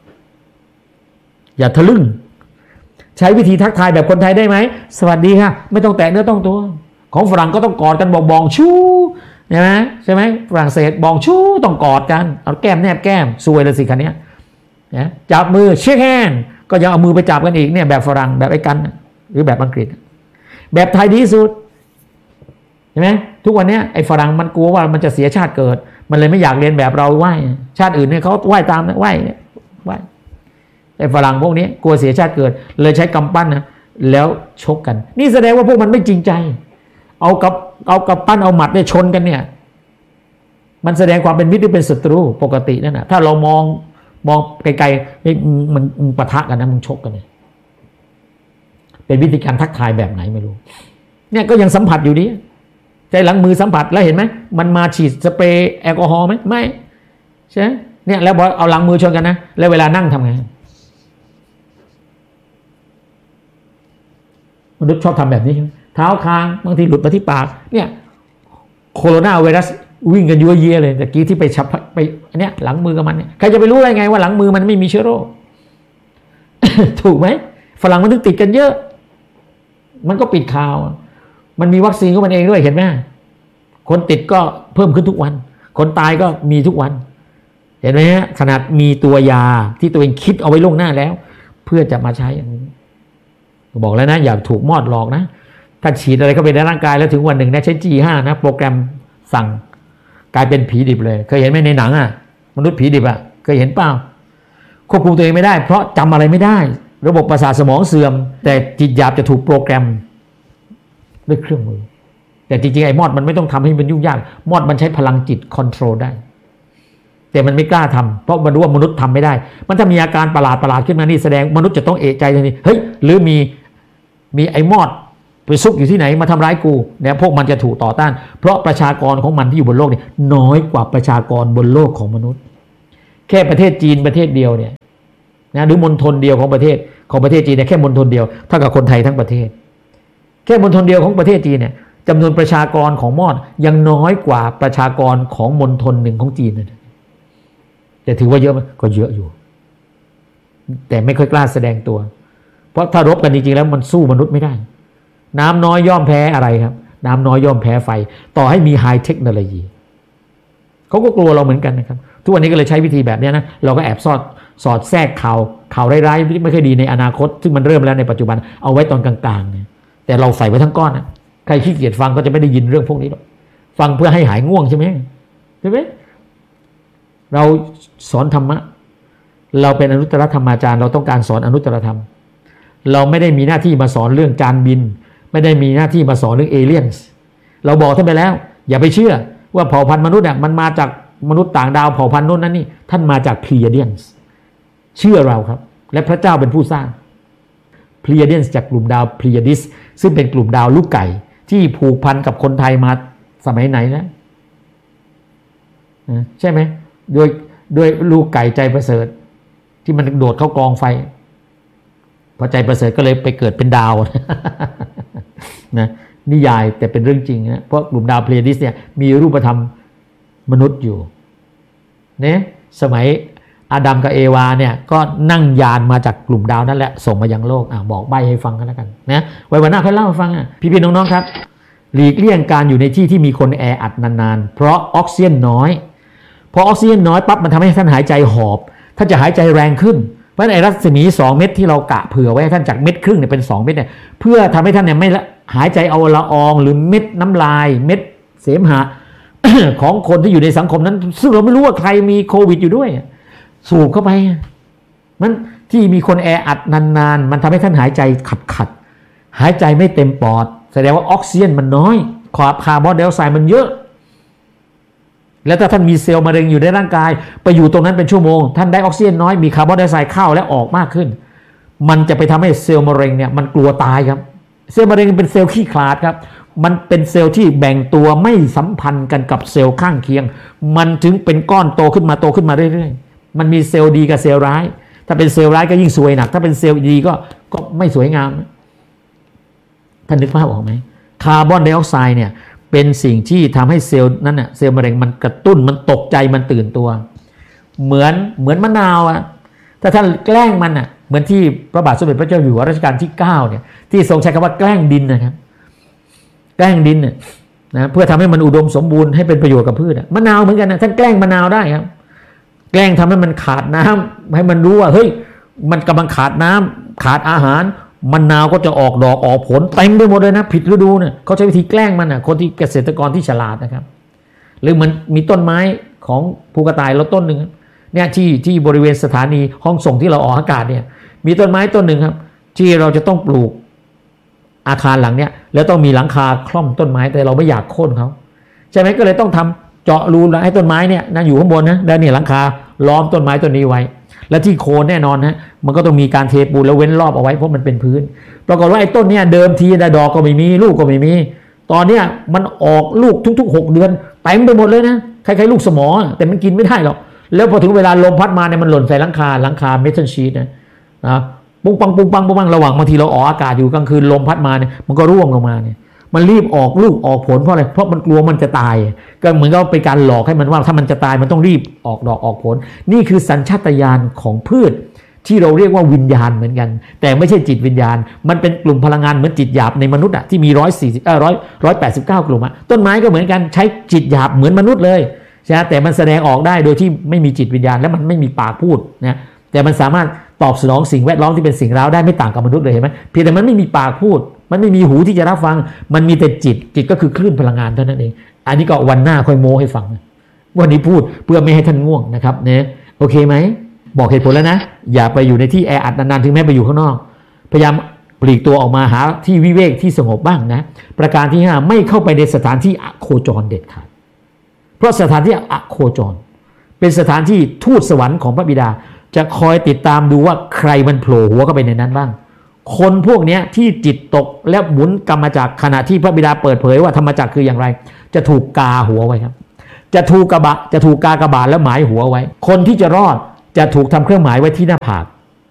อย่าทะลึ่งใช้วิธีทักทายแบบคนไทยได้ไหมสวัสดีค่ะไม่ต้องแตะเนื้อต้องตัวของฝรั่งก็ต้องกอดกันบอกบองชู้ใช่ไหมใช่ไหมฝรั่งเศสบองชู้ต้องกอดกันเอาแก้มแนบแก้มซวยเลยสิคันนี้นะจับมือเช็คแฮนด์ก็ยังเอามือไปจับกันอีกเนี่ยแบบฝรั่งแบบไอ้กันหรือแบบอังกฤษแบบไทยดีสุดเห็นไหมทุกวันนี้ไอ้ฝรั่งมันกลัวว่ามันจะเสียชาติเกิดมันเลยไม่อยากเรียนแบบเราไหว้ชาติอื่นเนี่ยเขาไหว้ตามนะไหว้ไหว้ไอ้ฝรั่งพวกนี้กลัวเสียชาติเกิดเลยใช้กำปั้นนะแล้วชกกันนี่แสดงว่าพวกมันไม่จริงใจเอากับเอากับปั้นเอาหมัดเนี่ยชนกันเนี่ยมันแสดงความเป็นมิตรหรือเป็นศัตรูปกตินั่นนะถ้าเรามองมองไกลๆมันมันปะทะกันนะมันชกกันเนี่ยเป็นวิธีการทักทายแบบไหนไม่รู้เนี่ยก็ยังสัมผัสอยู่ดีใจหลังมือสัมผัสแล้วเห็นไหมมันมาฉีดสเปรย์แอลกอฮอล์ไหมไม่ใช่เนี่ยแล้วบอกเอาหลังมือชนกันนะแล้วเวลานั่งทำไงมนุษย์ชอบทำแบบนี้ใช่ไหมเท้าคางบางทีหลุดมาที่ปากเนี่ยโคโรนาไวรัสวิ่งกันยั่วเยี่ยเลยแต่กี้ที่ไปฉับไปอันเนี้ยหลังมือกับมันเนี่ยใครจะไปรู้ได้ไงว่าหลังมือมันไม่มีเชื้อโรค ถูกไหมฝรั่งมันถึงติดกันเยอะมันก็ปิดข่าวมันมีวัคซีนของมันเองด้วยเห็นไหมคนติดก็เพิ่มขึ้นทุกวันคนตายก็มีทุกวันเห็นไหมฮะขนาดมีตัวยาที่ตัวเองคิดเอาไว้ล่วงหน้าแล้วเพื่อจะมาใช้อย่างนี้บอกแล้วนะอย่าถูกมอดหลอกนะถ้าฉีดอะไรเข้าไปในร่างกายแล้วถึงวันหนึ่งนะใช้ จี ห้า นะโปรแกรมสั่งกลายเป็นผีดิบเลยเคยเห็นไหมในหนังอ่ะมนุษย์ผีดิบอ่ะเคยเห็นเปล่าควบคุมตัวเองไม่ได้เพราะจำอะไรไม่ได้ระบบประสาทสมองเสื่อมแต่จิตหยาบจะถูกโปรแกรมด้วยเครื่องมือแต่จริงๆไอ้มอดมันไม่ต้องทำให้มันยุ่งยากมอดมันใช้พลังจิตคอนโทรลได้แต่มันไม่กล้าทำเพราะมันรู้ว่ามนุษย์ทำไม่ได้มันถ้ามีอาการประหลาดประหลาดขึ้นมานี่แสดงมนุษย์จะต้องเอะใจทันทีเฮ้ยหรือมีมีไอ้มอดไปซุกอยู่ที่ไหนมาทำร้ายกูเนี่ยพวกมันจะถูกต่อต้านเพราะประชากรของมันที่อยู่บนโลกเนี่ยน้อยกว่าประชากรบนโลกของมนุษย์แค่ประเทศจีนประเทศเดียวเนี่ยนะหรือมณฑลเดียวของประเทศของประเทศจีนเนี่ยแค่มณฑลเดียวเท่ากับคนไทยทั้งประเทศแค่มณฑลเดียวของประเทศจีนเนี่ยจำนวนประชากรของมอดยังน้อยกว่าประชากรของมณฑลหนึ่งของจีนเลยแต่ถือว่าเยอะมั้ยก็เยอะอยู่แต่ไม่ค่อยกล้าแสดงตัวเพราะถ้ารบกันจริงๆแล้วมันสู้มนุษย์ไม่ได้น้ำน้อยย่อมแพ้อะไรครับน้ำน้อยย่อมแพ้ไฟต่อให้มีไฮเทคโนโลยีเขาก็กลัวเราเหมือนกันนะครับทุกวันนี้ก็เลยใช้วิธีแบบนี้นะเราก็แอบสอดสอดแทรกข่าวข่าวร้ายๆไม่ค่อยดีในอนาคตซึ่งมันเริ่มแล้วในปัจจุบันเอาไว้ตอนกลางๆเนี่ยแต่เราใส่ไว้ทั้งก้อนนะใครขี้เกียจฟังก็จะไม่ได้ยินเรื่องพวกนี้หรอกฟังเพื่อให้หายง่วงใช่ไหมใช่ไหมเราสอนธรรมะเราเป็นอนุตตรธรรมาจารย์เราต้องการสอนอนุตตรธรรมเราไม่ได้มีหน้าที่มาสอนเรื่องจานบินไม่ได้มีหน้าที่มาสอนเรื่องเอเลี่ยนส์เราบอกท่านไปแล้วอย่าไปเชื่อว่าเผ่าพันธุ์มนุษย์เนี่ยมันมาจากมนุษย์ต่างดาวเผ่าพันธุ์นู้นนั่นนี่ท่านมาจากพลีเดียนส์เชื่อเราครับและพระเจ้าเป็นผู้สร้างพลีเดียนส์จากกลุ่มดาวพลีดิสซึ่งเป็นกลุ่มดาวลูกไก่ที่ผูกพันกับคนไทยมาสมัยไหนนะใช่ไหมโดยโดยลูกไก่ใจประเสริฐที่มันโดดเข้ากองไฟพอใจประเสริฐก็เลยไปเกิดเป็นดาวนะนิยายแต่เป็นเรื่องจริงนะเพราะกลุ่มดาวเพลดิสเนี่ยมีรูปธรรมมนุษย์อยู่เนี่ยสมัยอาดัมกับเอวาเนี่ยก็นั่งยานมาจากกลุ่มดาวนั่นแหละส่งมายังโลกอ่ะบอกใบให้ฟังกันแล้วกันนะไว้วันหน้าค่อยเล่าให้ฟังอ่ะพี่ๆน้องๆครับหลีกเลี่ยงการอยู่ในที่ที่มีคนแออัดนานๆเพราะออกซิเจนน้อยพอออกซิเจนน้อยปั๊บมันทำให้ท่านหายใจหอบท่านจะหายใจแรงขึ้นเพราะในรัศมีสองเม็ดที่เรากะเผื่อไว้ให้ท่านจากเม็ดครึ่งเนี่ยเป็นสองเม็ดเนี่ยเพื่อทำให้ท่านเนี่ยไม่หายใจเอาละอองหรือเม็ดน้ำลายเม็ดเสมหะ ของคนที่อยู่ในสังคมนั้นซึ่งเราไม่รู้ว่าใครมีโควิดอยู่ด้วยสูบเข้าไปมันที่มีคนแออัดนานๆมันทำให้ท่านหายใจขัดๆหายใจไม่เต็มปอดแสดงว่าออกซิเจนมันน้อยคาร์บอนไดออกไซด์มันเยอะแล้วถ้าท่านมีเซลล์มะเร็งอยู่ในร่างกายไปอยู่ตรงนั้นเป็นชั่วโมงท่านได้ออกซิเจนน้อยมีคาร์บอนไดออกไซด์เข้าและออกมากขึ้นมันจะไปทำให้เซลล์มะเร็งเนี่ยมันกลัวตายครับเซลล์มะเร็งเป็นเซลล์ขี้ขลาดครับมันเป็นเซลล์ที่แบ่งตัวไม่สัมพันธ์กันกับเซลล์ข้างเคียงมันถึงเป็นก้อนโตขึ้นมาโตขึ้นมาเรื่อยๆมันมีเซลล์ดีกับเซลล์ร้ายถ้าเป็นเซลล์ร้ายก็ยิ่งซวยหนักถ้าเป็นเซลล์ดีก็ก็ไม่สวยงามท่านนึกภาพออกไหมคาร์บอนไดออกไซด์เนี่ยเป็นสิ่งที่ทำให้เซลล์นั้นน่ะเซลล์มะเร็งมันกระตุ้นมันตกใจมันตื่นตัวเหมือนเหมือนมะนาวอ่ะถ้าท่านแกล้งมันอ่ะเหมือนที่พระบาทสมเด็จพระเจ้าอยู่หัวรัชกาลที่เก้าเนี่ยที่ทรงใช้คำว่าแกล้งดินนะครับแกล้งดินเนี่ยนะเพื่อทำให้มันอุดมสมบูรณ์ให้เป็นประโยชน์กับพืชมะนาวเหมือนกันนะท่านแกล้งมะนาวได้ครับแกล้งทำให้มันขาดน้ำให้มันรู้ว่าเฮ้ยมันกำลังขาดน้ำขาดอาหารมะนาวก็จะออกดอกออกผลเต็มไปหมดเลยนะผิดฤดูเนี่ยเขาใช้วิธีแกล้งมันนะคนที่เกษตรกรที่ฉลาดนะครับหรือมันมีต้นไม้ของภูกระต่ายเราต้นหนึ่งเนี่ยที่ที่บริเวณสถานีห้องส่งที่เราออกอากาศเนี่ยมีต้นไม้ต้นหนึ่งครับที่เราจะต้องปลูกอาคารหลังเนี้ยแล้วต้องมีหลังคาคล่อมต้นไม้แต่เราไม่อยากโค่นเขาใช่ไหมก็เลยต้องทำเจาะรูให้ต้นไม้เนี่ยนั่งอยู่ข้างบนนะแล้วเนี่ยหลังคาล้อมต้นไม้ต้นนี้ไว้และที่โคนแน่นอนนะมันก็ต้องมีการเทปูนแล้วเว้นรอบเอาไว้เพราะมันเป็นพื้นปรากฏว่าไอ้ต้นเนี้ยเดิมทีได้ดอกก็ไม่มีลูกก็ไม่มีตอนเนี้ยมันออกลูกทุกๆหกเดือนเต็มไปหมดเลยนะคล้ายๆลูกสมอแต่มันกินไม่ได้หรอกแล้วพอถึงเวลาลมพัดมาเนี่ยมันหล่นใส่หลังคาหลังคาเมทัลชีทนะนะปุ้งปังปุ้งปังปุ้งปังระหว่างบางทีเราออกอากาศอยู่กลางคืนลมพัดมาเนี่ยมันก็ร่วงลงมาเนี่ยมันรีบออกลูกออกผลเพราะอะไรเพราะมันกลัวมันจะตายก็เหมือนกับเป็นการหลอกให้มันว่าถ้ามันจะตายมันต้องรีบออกดอกออกผลนี่คือสัญชาตญาณของพืชที่เราเรียกว่าวิญญาณเหมือนกันแต่ไม่ใช่จิตวิญญาณมันเป็นกลุ่มพลังงานเหมือนจิตหยาบในมนุษย์อะที่มีร้อยสี่สิบเออร้อยร้อยแปดสิบเก้ากลุ่มอะต้นไม้ก็เหมือนกันใช้จิตหยาบเหมือนมนุษย์เลยใช่ไหมแต่มันแสดงออกได้โดยที่ไม่มีจิตวิญญาณและมันไม่มีปากพูดนะแต่มันสามารถตอบสนองสิ่งแวดล้อมที่เป็นสิ่งร้าวได้ไม่ต่างกับมนุษย์เลยเห็นไหมเพียงแต่มันไม่มีปากพูดมันไม่มีหูที่จะรับฟังมันมีแต่จิตจิตก็คือคลื่นพลังงานเท่านั้นเองอันนี้ก็วันหน้าค่อยโม้ให้ฟังวันนี้พูดเพื่อไม่ให้ท่านง่วงนะครับเนี่ยโอเคไหมบอกเหตุผลแล้วนะอย่าไปอยู่ในที่แออัดนานๆถึงแม้ไปอยู่ข้างนอกพยายามปลีกตัวออกมาหาที่วิเวกที่สงบบ้างนะประการที่ห้าไม่เข้าไปในสถานที่อโคจรเด็ดขาดเพราะสถานที่อโคจรเป็นสถานที่ทูตสวรรค์ของพระบิดาจะคอยติดตามดูว่าใครมันโผล่หัวเข้าไปในนั้นบ้างคนพวกนี้ที่จิตตกและหมุนกรรมจักรขณะที่พระบิดาเปิดเผยว่าธรรมจักรคืออย่างไรจะถูกกาหัวไว้ครับจะถูกกระบะจะถูกกากระบาดแล้วหมายหัวไว้คนที่จะรอดจะถูกทำเครื่องหมายไว้ที่หน้าผาก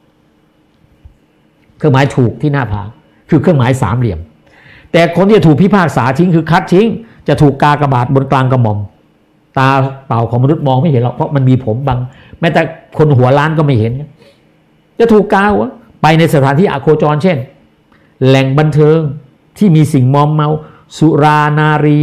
เครื่องหมายถูกที่หน้าผากคือเครื่องหมายสามเหลี่ยมแต่คนที่จะถูกพิพากษาทิ้งคือคัดทิ้งจะถูกกากระบาดบนกลางกระหม่อมตาเปล่าของมนุษย์มองไม่เห็นหรอกเพราะมันมีผมบังแม้แต่คนหัวล้านก็ไม่เห็นจะถูกกาหัวไปในสถานที่อโคจรเช่นแหล่งบันเทิงที่มีสิ่งมอมเมาสุรานารี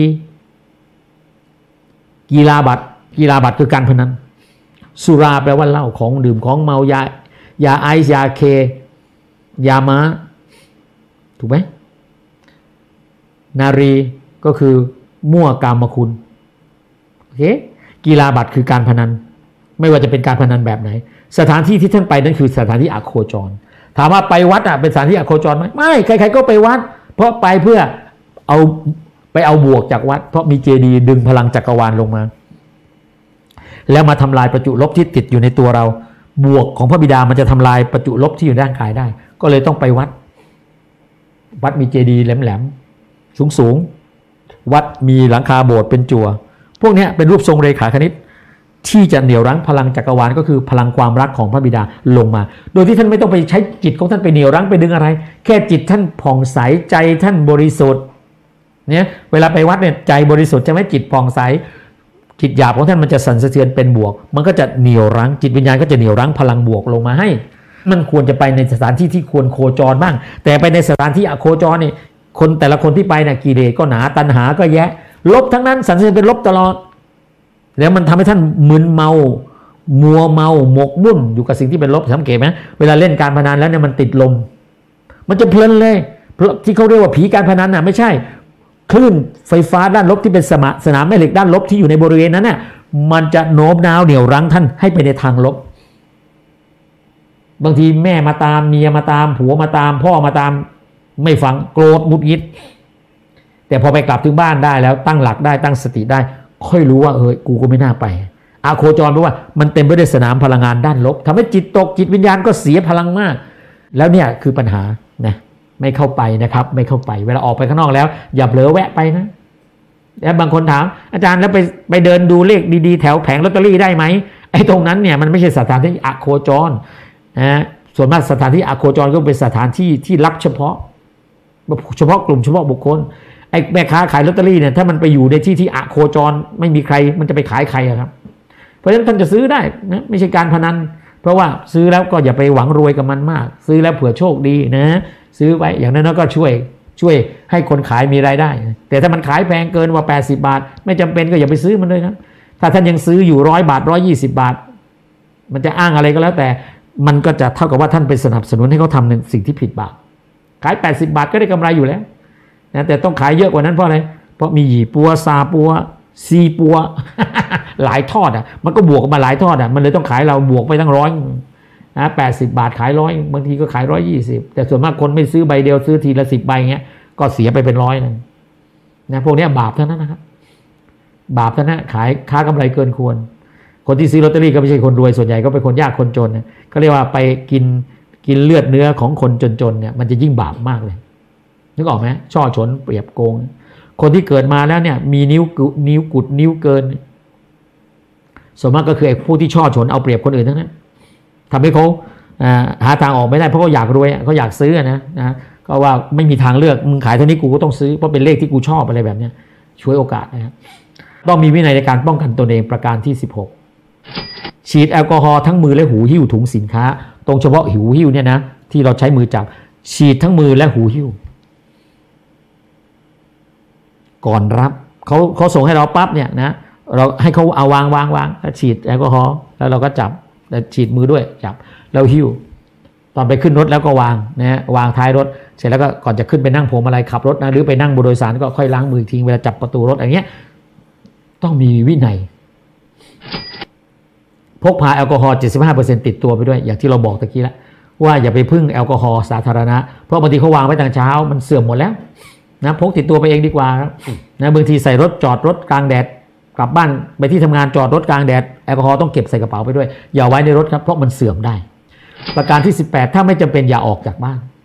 กีฬาบัตรกีฬาบัตรคือการพนันสุราแปลว่าเหล้าของดื่มของเมายายาไอซ์ยาเคยาม้าถูกไหมนารีก็คือมั่วกามคุณโอเคกีฬาบัตรคือการพนันไม่ว่าจะเป็นการพนันแบบไหนสถานที่ที่ท่านไปนั่นคือสถานที่อโคจรถามว่าไปวัดอ่ะเป็นสถานที่อโคจรไหมไม่ใครๆก็ไปวัดเพราะไปเพื่อเอาไปเอาบวกจากวัดเพราะมีเจดีย์ดึงพลังจักรวาลลงมาแล้วมาทำลายประจุลบที่ติดอยู่ในตัวเราบวกของพระบิดามันจะทำลายประจุลบที่อยู่ในร่างกายได้ก็เลยต้องไปวัดวัดมีเจดีย์แหลมๆสูงๆวัดมีหลังคาโบสถ์เป็นจั่วพวกนี้เป็นรูปทรงเรขาคณิตที่จะเหนี่ยวรั้งพลังจักรวาลก็คือพลังความรักของพระบิดาลงมาโดยที่ท่านไม่ต้องไปใช้จิตของท่านไปเหนี่ยวรั้งไปดึงอะไรแค่จิตท่านผ่องใสใจท่านบริสุทธิ์เนี่ยเวลาไปวัดเนี่ยใจบริสุทธิ์จะไม่จิตผ่องใสจิตหยาบของท่านมันจะสั่นสะเทือนเป็นบวกมันก็จะเหนี่ยวรั้งจิตวิญญาณก็จะเหนี่ยวรั้งพลังบวกลงมาให้มันควรจะไปในสถานที่ที่ควรโคจรบ้างแต่ไปในสถานที่อโคจรนี่คนแต่ละคนที่ไปเนี่ยกิเลสก็หนาตัณหาก็แยะลบทั้งนั้นสั่นสะเทือนเป็นลบตลอดแล้วมันทำให้ท่านมึนเมามัวเมาหมกมุ่นอยู่กับสิ่งที่เป็นลบสังเกตไหมเวลาเล่นการพนันแล้วเนี่ยมันติดลมมันจะเพลินเลยเพราะที่เขาเรียกว่าผีการพนันน่ะไม่ใช่คลื่นไฟฟ้าด้านลบที่เป็นสมสนามแม่เหล็กด้านลบที่อยู่ในบริเวณนั้นน่ะมันจะโน้มน้าวเหนี่ยวรั้งท่านให้ไปในทางลบบางทีแม่มาตามเมียมาตามผัวมาตามพ่อมาตามไม่ฟังโกรธหงุดหงิดแต่พอไปกลับถึงบ้านได้แล้วตั้งหลักได้ตั้งสติได้ค่อยรู้ว่าเออกูก็ไม่น่าไปอาโคจรเพราะว่ามันเต็มไปด้วยสนามพลังงานด้านลบทำให้จิตตกจิตวิญญาณก็เสียพลังมากแล้วเนี่ยคือปัญหานะไม่เข้าไปนะครับไม่เข้าไปเวลาออกไปข้างนอกแล้วอย่าเผลอแวะไปนะแล้วบางคนถามอาจารย์แล้วไปไปเดินดูเลขดีๆแถวแผงลอตเตอรี่ได้ไหมไอ้ตรงนั้นเนี่ยมันไม่ใช่สถานที่อโคจรนะส่วนมากสถานที่อโคจรก็เป็นสถานที่ที่รับเฉพาะเฉพาะกลุ่มเฉพาะบุคคลไอ้แม่ค้าขายลอตเตอรี่เนี่ยถ้ามันไปอยู่ในที่ที่อโคจรไม่มีใครมันจะไปขายใครครับเพราะฉะนั้นท่านจะซื้อได้นะไม่ใช่การพนันเพราะว่าซื้อแล้วก็อย่าไปหวังรวยกับมันมากซื้อแล้วเผื่อโชคดีนะซื้อไว้อย่างนั้นก็ช่วยช่วยให้คนขายมีรายได้แต่ถ้ามันขายแพงเกินกว่าแปดสิบบาทไม่จำเป็นก็อย่าไปซื้อมันเลยครับถ้าท่านยังซื้ออยู่ร้อยบาทร้อยยี่สิบบาทมันจะอ้างอะไรก็แล้วแต่มันก็จะเท่ากับว่าท่านไปสนับสนุนให้เขาทำในสิ่งที่ผิดบาปขายแปดสิบบาทก็ได้กำไรอยู่แล้วนะแต่ต้องขายเยอะกว่านั้นเพราะอะไรเพราะมีหยี่ปัวซาปัวซีปัว หลายทอดอ่ะมันก็บวกมาหลายทอดอ่ะมันเลยต้องขายเราบวกไปตั้งร้อยนะแปดสิบบาทขายร้อยบางทีก็ขายร้อยยี่สิบแต่ส่วนมากคนไม่ซื้อใบเดียวซื้อทีละสิบใบเงี้ยก็เสียไปเป็นร้อยนึงนะพวกนี้บาปเท่านั้นนะครับบาปเท่านั้นขายค้ากำไรเกินควรคนที่ซื้อลอตเตอรี่ก็ไม่ใช่คนรวยส่วนใหญ่ก็เป็นคนยากคนจนนะก็เรียกว่าไปกินกินเลือดเนื้อของคนจนๆเนี่ยมันจะยิ่งบาปมากเลยนึกออกไหมช่อฉนเปรียบโกงคนที่เกิดมาแล้วเนี่ยมีนิ้วนิ้วกุดนิ้วเกินส่วนมากก็คือไอ้ผู้ที่ช่อฉนเอาเปรียบคนอื่นทั้งนั้นทำให้เขาหาทางออกไม่ได้เพราะเขาอยากรวยเขาอยากซื้อนะนะก็ว่าไม่มีทางเลือกมึงขายเท่านี้กูก็ต้องซื้อเพราะเป็นเลขที่กูชอบอะไรแบบนี้ช่วยโอกาสนะครับต้องมีวินัยในการป้องกันตนเองประการที่สิบหกฉีดแอลกอฮอล์ทั้งมือและหูหิ้วถุงสินค้าตรงเฉพาะหูหิ้วเนี่ยนะที่เราใช้มือจับฉีดทั้งมือและหูหิ้วก่อนรับเขาเขาส่งให้เราปั๊บเนี่ยนะเราให้เขาเอาวางวางวางแล้วฉีดแอลกอฮอล์แล้วเราก็จับแล้วฉีดมือด้วยจับแล้วหิ้วตอนไปขึ้นรถแล้วก็วางนะวางท้ายรถเสร็จแล้วก็ก่อนจะขึ้นไปนั่งพวงมาลัยขับรถนะหรือไปนั่งบนโดยสารก็ค่อยล้างมือทิ้งเวลาจับประตูรถอย่างเงี้ยต้องมีวินัยพกพาแอลกอฮอล์ เจ็ดสิบห้าเปอร์เซ็นต์ ติดตัวไปด้วยอย่างที่เราบอกตะกี้แล้วว่าอย่าไปพึ่งแอลกอฮอล์สาธารณะเพราะบางทีเขาวางไว้ตั้งเช้ามันเสื่อมหมดแล้วนะพกติดตัวไปเองดีกว่าครับนะบางทีใส่รถจอดรถกลางแดดกลับบ้านไปที่ทำงานจอดรถกลางแดดแอลกอฮอล์ต้องเก็บใส่กระเป๋าไปด้วยอย่าไว้ในรถครับเพราะมันเสื่อมได้ประการที่สิบแปดถ้าไม่จำเป็นอย่าออกจากบ้าน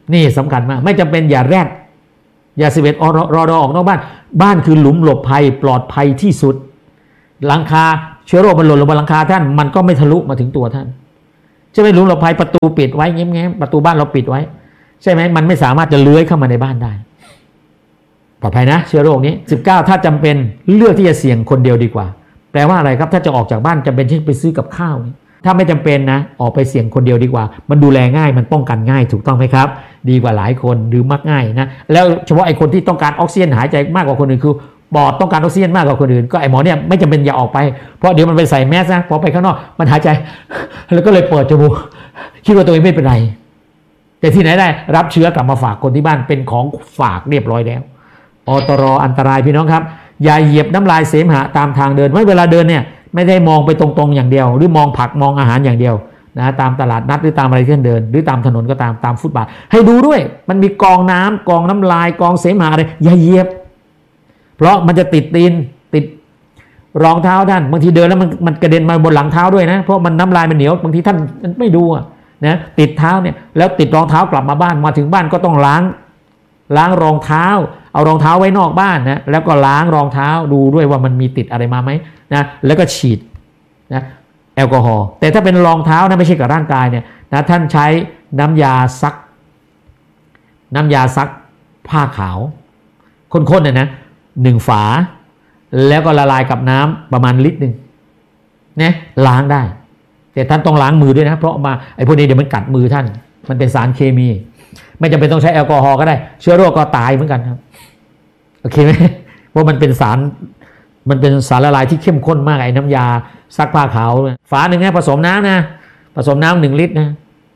นี่สำคัญมากไม่จำเป็นอย่าแรดอย่าสิบเอ็ดรอดอออกนอกบ้านบ้านคือหลุมหลบภัยปลอดภัยที่สุดหลังคาเชื้อโรคมันหล่นลงบนหลังคาท่านมันก็ไม่ทะลุมาถึงตัวท่านใช่ไหมหลุมหลบภัยประตูปิดไว้แง้มๆประตูบ้านเราปิดไว้ใช่ไหมมันไม่สามารถจะเลื้อยเข้ามาในบ้านได้ปลอดภัยนะเชื้อโรคนี้สิบเก้าถ้าจำเป็นเลือกที่จะเสี่ยงคนเดียวดีกว่าแปลว่าอะไรครับถ้าจะออกจากบ้านจำเป็นที่ไปซื้อกับข้าวถ้าไม่จำเป็นนะออกไปเสี่ยงคนเดียวดีกว่ามันดูแลง่ายมันป้องกันง่ายถูกต้องไหมครับดีกว่าหลายคนหรือมักง่ายนะแล้วเฉพาะไอ้คนที่ต้องการออกซิเจนหายใจมากกว่าคนอื่นคือปอดต้องการออกซิเจนมากกว่าคนอื่นก็ไอ้หมอเนี่ยไม่จำเป็นอย่าออกไปเพราะเดี๋ยวมันไปใส่แมสนะพอไปข้างนอกมันหายใจแล้วก็เลยเปิดจมูกคิดว่าตัวเองไม่เป็นไรแต่ที่ไหนได้รับเชื้อกลับมาฝากคนที่บ้านเป็นของฝากเรียบร้อยแล้วอตรอันตรายพี่น้องครับอย่าเหยียบน้ำลายเสมหะตามทางเดินไม่เวลาเดินเนี่ยไม่ได้มองไปตรงๆอย่างเดียวหรือมองผักมองอาหารอย่างเดียวนะตามตลาดนัดหรือตามอะไรที่ท่านเดินหรือตามถนนก็ตามตามฟุตบาทให้ดูด้วยมันมีกองน้ำกองน้ำลายกองเสมหะอะไรอย่าเหยียบเพราะมันจะติดตีนติดรองเท้าท่านบางทีเดินแล้วมันมันกระเด็นมาบนหลังเท้าด้วยนะเพราะมันน้ำลายมันเหนียวบางทีท่านไม่ดูนะติดเท้าเนี่ยแล้วติดรองเท้ากลับมาบ้านมาถึงบ้านก็ต้องล้างล้างรองเท้าเอารองเท้าไว้นอกบ้านนะแล้วก็ล้างรองเท้าดูด้วยว่ามันมีติดอะไรมาไหมนะแล้วก็ฉีดนะแอลกอฮอล์แต่ถ้าเป็นรองเท้านะไม่ใช่กับร่างกายเนี่ยนะท่านใช้น้ำยาซักน้ำยาซักผ้าขาวข้นๆเนี่ยนะหนึ่งฝาแล้วก็ละลายกับน้ำประมาณลิตรหนึ่งนะล้างได้แต่ท่านต้องล้างมือด้วยนะเพราะมาไอ้พวกนี้เดี๋ยวมันกัดมือท่านมันเป็นสารเคมีไม่จำเป็นต้องใช้แอลกอฮอล์ก็ได้เชื้อโรคก็ตายเหมือนกันครับโอเคไหมเพราะมันเป็นสารมันเป็นสารละลายที่เข้มข้นมากไอ้น้ำยาซักผ้าขาวฝาหนึ่งนะผสมน้ำนะผสมน้ำหนึ่งลิตรนะ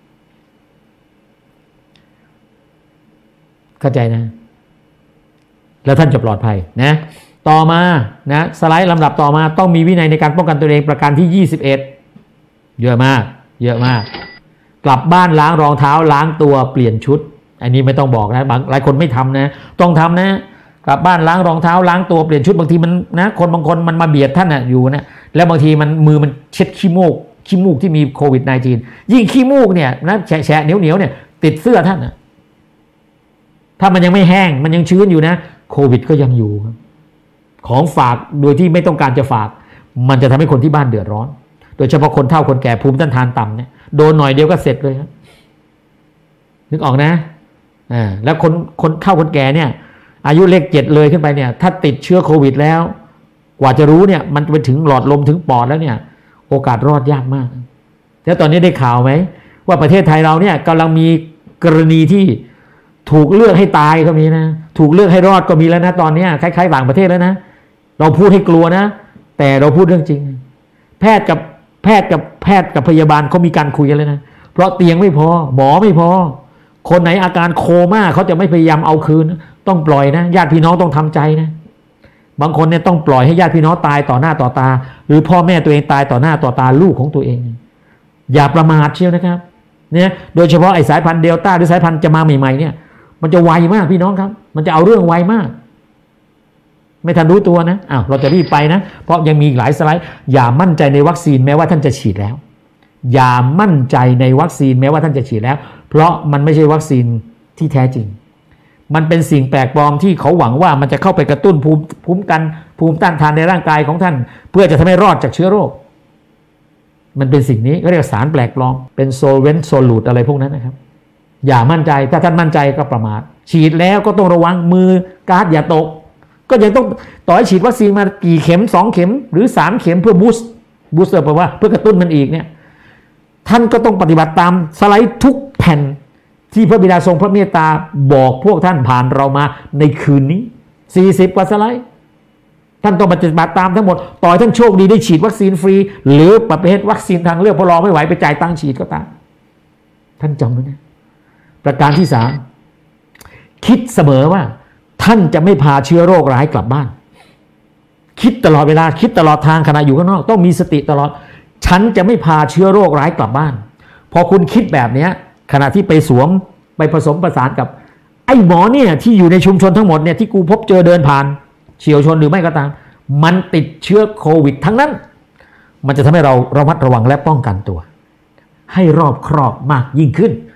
เข้าใจนะแล้วท่านจะปลอดภัยนะต่อมานะสไลด์ลำดับต่อมาต้องมีวินัยในการป้องกันตัวเองประการที่ยี่สิบเอ็ดเยอะมากเยอะมากกลับบ้านล้างรองเท้าล้างตัวเปลี่ยนชุดอันนี้ไม่ต้องบอกนะบางหลายคนไม่ทำนะต้องทำนะกลับบ้านล้างรองเท้าล้างตัวเปลี่ยนชุดบางทีมันนะคนบางคนมันมาเบียดท่านนะอยู่นะแล้วบางทีมันมือมันเช็ดขี้มูกขี้มูกที่มีโควิด สิบเก้า ยิ่งขี้มูกเนี่ยนะแฉะแฉะเหนียวเหนียวเนี่ยติดเสื้อท่านนะถ้ามันยังไม่แห้งมันยังชื้นอยู่นะโควิดก็ยังอยู่ของฝากโดยที่ไม่ต้องการจะฝากมันจะทำให้คนที่บ้านเดือดร้อนโดยเฉพาะคนเฒ่าคนแก่ภูมิต้านทานต่ำเนี่ยโดนหน่อยเดียวก็เสร็จเลยครับนึกออกนะอ่าแล้วคนคนเฒ่าคนแก่เนี่ยอายุเลขเจ็ดเลยขึ้นไปเนี่ยถ้าติดเชื้อโควิดแล้วกว่าจะรู้เนี่ยมันไปถึงหลอดลมถึงปอดแล้วเนี่ยโอกาสรอดยากมากแล้วตอนนี้ได้ข่าวไหมว่าประเทศไทยเราเนี่ยกำลังมีกรณีที่ถูกเลือกให้ตายก็มีนะถูกเลือกให้รอดก็มีแล้วนะตอนนี้คล้ายๆต่างประเทศแล้วนะเราพูดให้กลัวนะแต่เราพูดเรื่องจริงแพทย์กับแพทย์กับแพทย์กับพยาบาลเขามีการคุยกันเลยนะเพราะเตียงไม่พอหมอไม่พอคนไหนอาการโคม่าเขาจะไม่พยายามเอาคืนต้องปล่อยนะญาติพี่น้องต้องทำใจนะบางคนเนี่ยต้องปล่อยให้ญาติพี่น้องตายต่อหน้าต่อตาหรือพ่อแม่ตัวเองตายต่อหน้าต่อตาลูกของตัวเองอย่าประมาทเชียวนะครับเนี่ยโดยเฉพาะไอ้สายพันธุ์เดลต้าหรือสายพันธุ์จะมาใหม่ๆเนี่ยมันจะไวมากพี่น้องครับมันจะเอาเรื่องไวมากไม่ทันรู้ตัวนะอ้าวเราจะรีบไปนะเพราะยังมีหลายสไลด์อย่ามั่นใจในวัคซีนแม้ว่าท่านจะฉีดแล้วอย่ามั่นใจในวัคซีนแม้ว่าท่านจะฉีดแล้วเพราะมันไม่ใช่วัคซีนที่แท้จริงมันเป็นสิ่งแปลกปลอมที่เขาหวังว่ามันจะเข้าไปกระตุ้นภูมิภูมิกันภูมิต้านทานในร่างกายของท่านเพื่อจะทำให้รอดจากเชื้อโรคมันเป็นสิ่งนี้เขาเรียกสารแปลกปลอมเป็นโซลเวนต์โซลูตอะไรพวกนั้นนะครับอย่ามั่นใจถ้าท่านมั่นใจก็ประมาทฉีดแล้วก็ต้องระวังมือการ์ดอย่าตกก็ยังต้องต่อให้ฉีดวัคซีนมากี่เข็มสองเข็มหรือสามเข็มเพื่อบูสต์บูสเตอร์แปลว่าเพื่อกระตุ้นมันอีกเนี่ยท่านก็ต้องปฏิบัติตามสไลด์ทุกแผ่นที่พระบิดาทรงพระเมตตาบอกพวกท่านผ่านเรามาในคืนนี้สี่สิบกว่าสไลด์ท่านต้องปฏิบัติตามทั้งหมดต่อให้ท่านโชคดีได้ฉีดวัคซีนฟรีหรือประเภทวัคซีนทางเลือกพอรอไม่ไหวไปจ่ายตังค์ฉีดก็ตามท่านจำไว้นะประการที่สามคิดเสมอว่าท่านจะไม่พาเชื้อโรคร้ายกลับบ้านคิดตลอดเวลาคิดตลอดทางขณะอยู่ข้างนอกต้องมีสติตลอดฉันจะไม่พาเชื้อโรคร้ายกลับบ้านพอคุณคิดแบบนี้ขณะที่ไปสวมไปผสมประสานกับไอ้หมอเนี่ยที่อยู่ในชุมชนทั้งหมดเนี่ยที่กูพบเจอเดินผ่านเฉียวชนหรือไม่ก็ตามมันติดเชื้อโควิดทั้งนั้นมันจะทำให้เราระมัดระวังและป้องกันตัวให้รอบครอบมากยิ่งขึ้น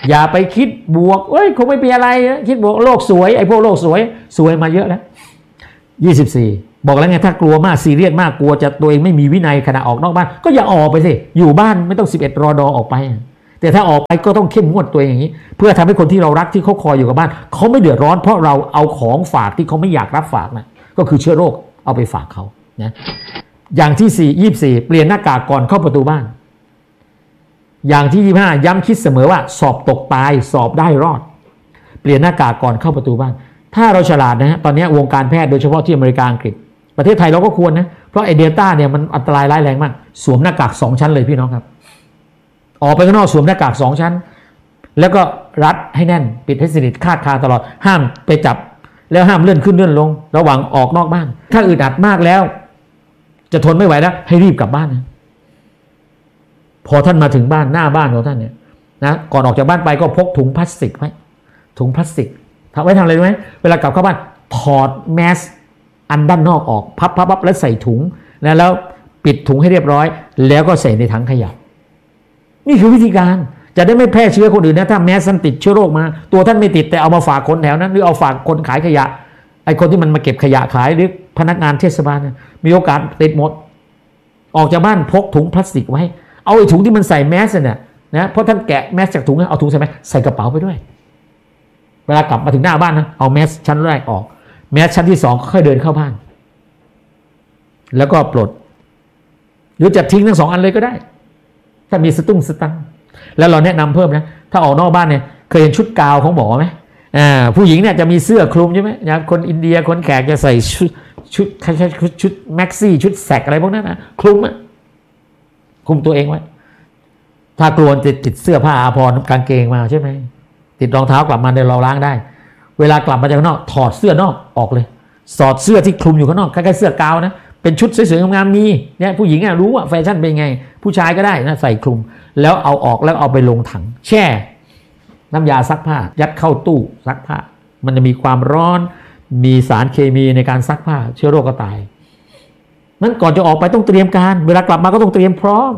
อย่าไปคิดบวกเอ้ยคงไม่มีอะไรคิดบวกโลกสวยไอ้พวกโลกสวยสวยมาเยอะแล้วยี่สิบสี่บอกแล้วไงถ้ากลัวมากซีเรียสมากกลัวจะตัวเองไม่มีวินัยขณะออกนอกบ้านก็อย่าออกไปสิอยู่บ้านไม่ต้องสิบเอ็ดรอดอออกไปแต่ถ้าออกไปก็ต้องเข้มงวดตัวเองอย่างนี้เพื่อทำให้คนที่เรารักที่เขาคอยอยู่กับบ้านเขาไม่เดือดร้อนเพราะเราเอาของฝากที่เขาไม่อยากรับฝากนะก็คือเชื้อโรคเอาไปฝากเขานะอย่างที่สี่ยี่สิบสี่เปลี่ยนหน้ากากก่อนเข้าประตูบ้านอย่างที่ยี่สิบห้าย้ำคิดเสมอว่าสอบตกตายสอบได้รอดเปลี่ยนหน้ากากก่อนเข้าประตูบ้านถ้าเราฉลาดนะฮะตอนนี้วงการแพทย์โดยเฉพาะที่อเมริกาอังกฤษประเทศไทยเราก็ควรนะเพราะไอเดลต้าเนี่ยมันอันตรายร้ายแรงมากสวมหน้ากากสองชั้นเลยพี่น้องครับออกไปข้างนอกสวมหน้ากากสองชั้นแล้วก็รัดให้แน่นปิดให้สนิทคาดคาตลอดห้ามไปจับแล้วห้ามเลื่อนขึ้นเลื่อนลงระหว่างออกนอกบ้านถ้าอึดอัดมากแล้วจะทนไม่ไหวแล้วให้รีบกลับบ้านนะพอท่านมาถึงบ้านหน้าบ้านของท่านเนี่ยนะก่อนออกจากบ้านไปก็พกถุงพลาสติกไว้ถุงพลาสติกทำไว้ทำอะไรรู้ไหมเวลากลับเข้าบ้านถอดแมสอันด้านนอกออกพับพับพับแล้วใส่ถุงนะแล้วปิดถุงให้เรียบร้อยแล้วก็ใส่ในถังขยะนี่คือวิธีการจะได้ไม่แพร่เชื้อคนอื่นนะถ้าแมสท่านติดเชื้อโรคมาตัวท่านไม่ติดแต่เอามาฝากคนแถวนั้นหรือเอาฝากคนขายขยะไอ้คนที่มันมาเก็บขยะขายหรือพนักงานเทศบาลมีโอกาสติดหมดออกจากบ้านพกถุงพลาสติกไว้เอาไอ้ถุงที่มันใส่แมสเนี่ยนะเพราะท่านแกะแมสจากถุงเอาถุงใส่ไหมใส่กระเป๋าไปด้วยเวลากลับมาถึงหน้าบ้านนะเอาแมสชั้นแรกออกแมสชั้นที่สองค่อยเดินเข้าบ้านแล้วก็ปลดหรือจะทิ้งทั้งสองอันเลยก็ได้ถ้ามีสตุ้งสตังแล้วเราแนะนำเพิ่มนะถ้าออกนอกบ้านเนี่ยเคยเห็นชุดกาวของหมอไหมอ่าผู้หญิงเนี่ยจะมีเสื้อคลุมใช่ไหมนะคนอินเดียคนแขกจะใส่ชุดชุดคล้ายๆชุดแม็กซี่ชุดแสกอะไรพวกนั้นนะคลุมอะคลุมตัวเองไว้ถ้ากลัวจะติดเสื้อผ้าอาภรณ์กางเกงมาใช่ไหมติดรองเท้ากลับมาเดี๋ยวเราล้างได้เวลากลับมาจากข้างนอกถอดเสื้อนอกออกเลยสอดเสื้อที่คลุมอยู่ข้างนอกคล้ายๆเสื้อกาวนะเป็นชุดสวยๆงามๆมีเนี่ยผู้หญิงอ่ะรู้ว่าแฟชั่นเป็นไงผู้ชายก็ได้นะใส่คลุมแล้วเอาออกแล้วเอาไปลงถังแช่น้ำยาซักผ้ายัดเข้าตู้ซักผ้ามันจะมีความร้อนมีสารเคมีในการซักผ้าเชื้อโรคก็ตายนั้นก่อนจะออกไปต้องเตรียมการเวลากลับมาก็ต้องเตรียมพร้อม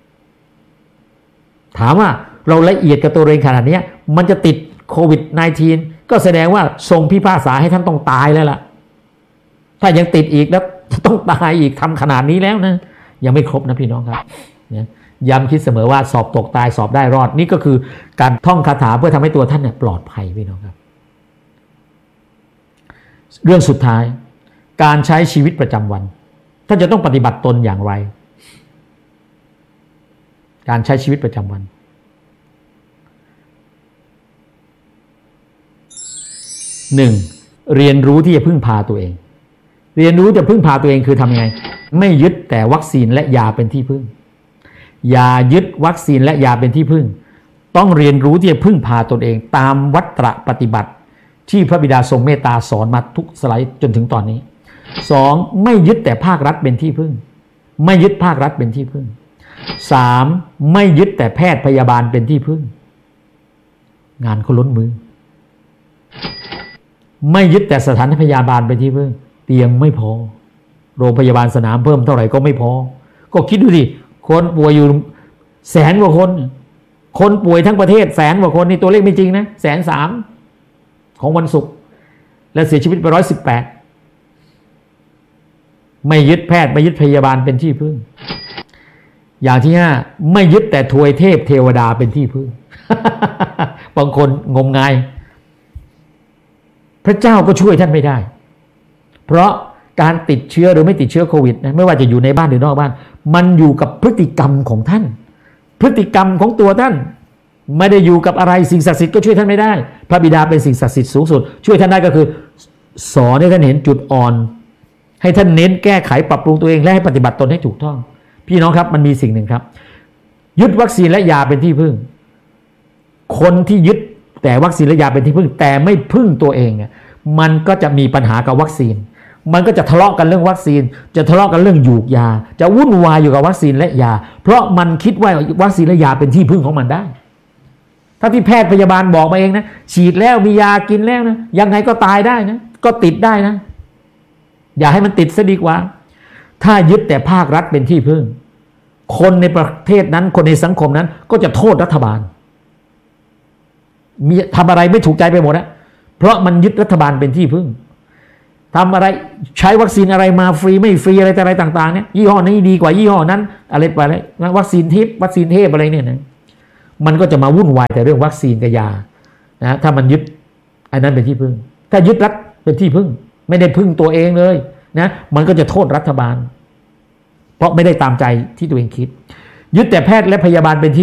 ถามว่าเราละเอียดกับตัวเองขนาดนี้มันจะติดโควิด สิบเก้า ก็แสดงว่าทรงพิพากษาให้ท่านต้องตายแล้วล่ะถ้ายังติดอีกแล้วต้องตายอีกทำขนาดนี้แล้วนะยังไม่ครบนะพี่น้องครับเนี่ยย้ำคิดเสมอว่าสอบตกตายสอบได้รอดนี่ก็คือการท่องคาถาเพื่อทำให้ตัวท่านเนี่ยปลอดภัยพี่น้องครับเรื่องสุดท้ายการใช้ชีวิตประจำวันท่านจะต้องปฏิบัติตนอย่างไรการใช้ชีวิตประจำวันหนึ่งเรียนรู้ที่จะพึ่งพาตัวเองเรียนรู้จะพึ่งพาตัวเองคือทำยังไงไม่ยึดแต่วัคซีนและยาเป็นที่พึ่งอย่ายึดวัคซีนและยาเป็นที่พึ่งต้องเรียนรู้ที่จะพึ่งพาตนเองตามวัตรปฏิบัติที่พระบิดาทรงเมตตาสอนมาทุกสไลด์จนถึงตอนนี้สองไม่ยึดแต่ภาครัฐเป็นที่พึ่งไม่ยึดภาครัฐเป็นที่พึ่งสามไม่ยึดแต่แพทย์พยาบาลเป็นที่พึ่งงานเขาล้นมือไม่ยึดแต่สถานพยาบาลเป็นที่พึ่งเตียงไม่พอโรงพยาบาลสนามเพิ่มเท่าไหร่ก็ไม่พอก็คิดดูสิคนป่วยอยู่แสนกว่าคนคนป่วยทั้งประเทศแสนกว่าคนนี่ตัวเลขไม่จริงนะแสนสามของวันศุกร์และเสียชีวิตไปร้อยสิบแปดไม่ยึดแพทย์ไม่ยึดพยาบาลเป็นที่พึ่งอย่างที่ห้าไม่ยึดแต่ทวยเทพเทวดาเป็นที่พึ่ง บางคนงมงายพระเจ้าก็ช่วยท่านไม่ได้เพราะการติดเชื้อหรือไม่ติดเชื้อโควิดนะไม่ว่าจะอยู่ในบ้านหรือนอกบ้านมันอยู่กับพฤติกรรมของท่านพฤติกรรมของตัวท่านไม่ได้อยู่กับอะไรสิ่งศักดิ์สิทธิ์ก็ช่วยท่านไม่ได้พระบิดาเป็นสิ่งศักดิ์สิทธิ์สูงสุดช่วยท่านได้ก็คือสอนให้ท่านเห็นจุดอ่อนให้ท่านเน้นแก้ไขปรับปรุงตัวเองและให้ปฏิบัติตนให้ถูกต้องพี่น้องครับมันมีสิ่งหนึ่งครับยึดวัคซีนและยาเป็นที่พึ่งคนที่ยึดแต่วัคซีนและยาเป็นที่พึ่งแต่ไม่พึ่งตัวเองมันก็จะมีปัญหากับวัคซีนมันก็จะทะเลาะกันเรื่องวัคซีนจะทะเลาะกันเรื่องหยูกยาจะวุ่นวายอยู่กับวัคซีนและยาเพราะมันคิดว่าวัคซีนและยาเป็นที่พึ่งของมันได้ถ้าที่แพทย์พยาบาลบอกมาเองนะฉีดแล้วมียากินแล้วนะยังไงก็ตายได้นะก็ติดได้นะอย่าให้มันติดซะดีกว่าถ้ายึดแต่ภาครัฐเป็นที่พึ่งคนในประเทศนั้นคนในสังคมนั้นก็จะโทษรัฐบาลมีทำอะไรไม่ถูกใจไปหมดนะเพราะมันยึดรัฐบาลเป็นที่พึ่งทำอะไรใช้วัคซีนอะไรมาฟรีไม่ฟรีอะไรแต่อะไรต่างๆเนี่ยยี่ห้อนี้ดีกว่ายี่ห้อนั้นอะไรไปอะไรวัคซีนทิพย์วัคซีนเทพอะไรเนี่ยนะมันก็จะมาวุ่นวายแต่เรื่องวัคซีนกับยานะถ้ามันยึดอันนั้นเป็นที่พึ่งถ้ายึดรัฐเป็นที่พึ่งไม่ได้พึ่งตัวเองเลยนะมันก็จะโทษรัฐบาลเพราะไม่ได้ตามใจที่ตัวเองคิดยึดแต่แพทย์และพยาบาลเป็นที่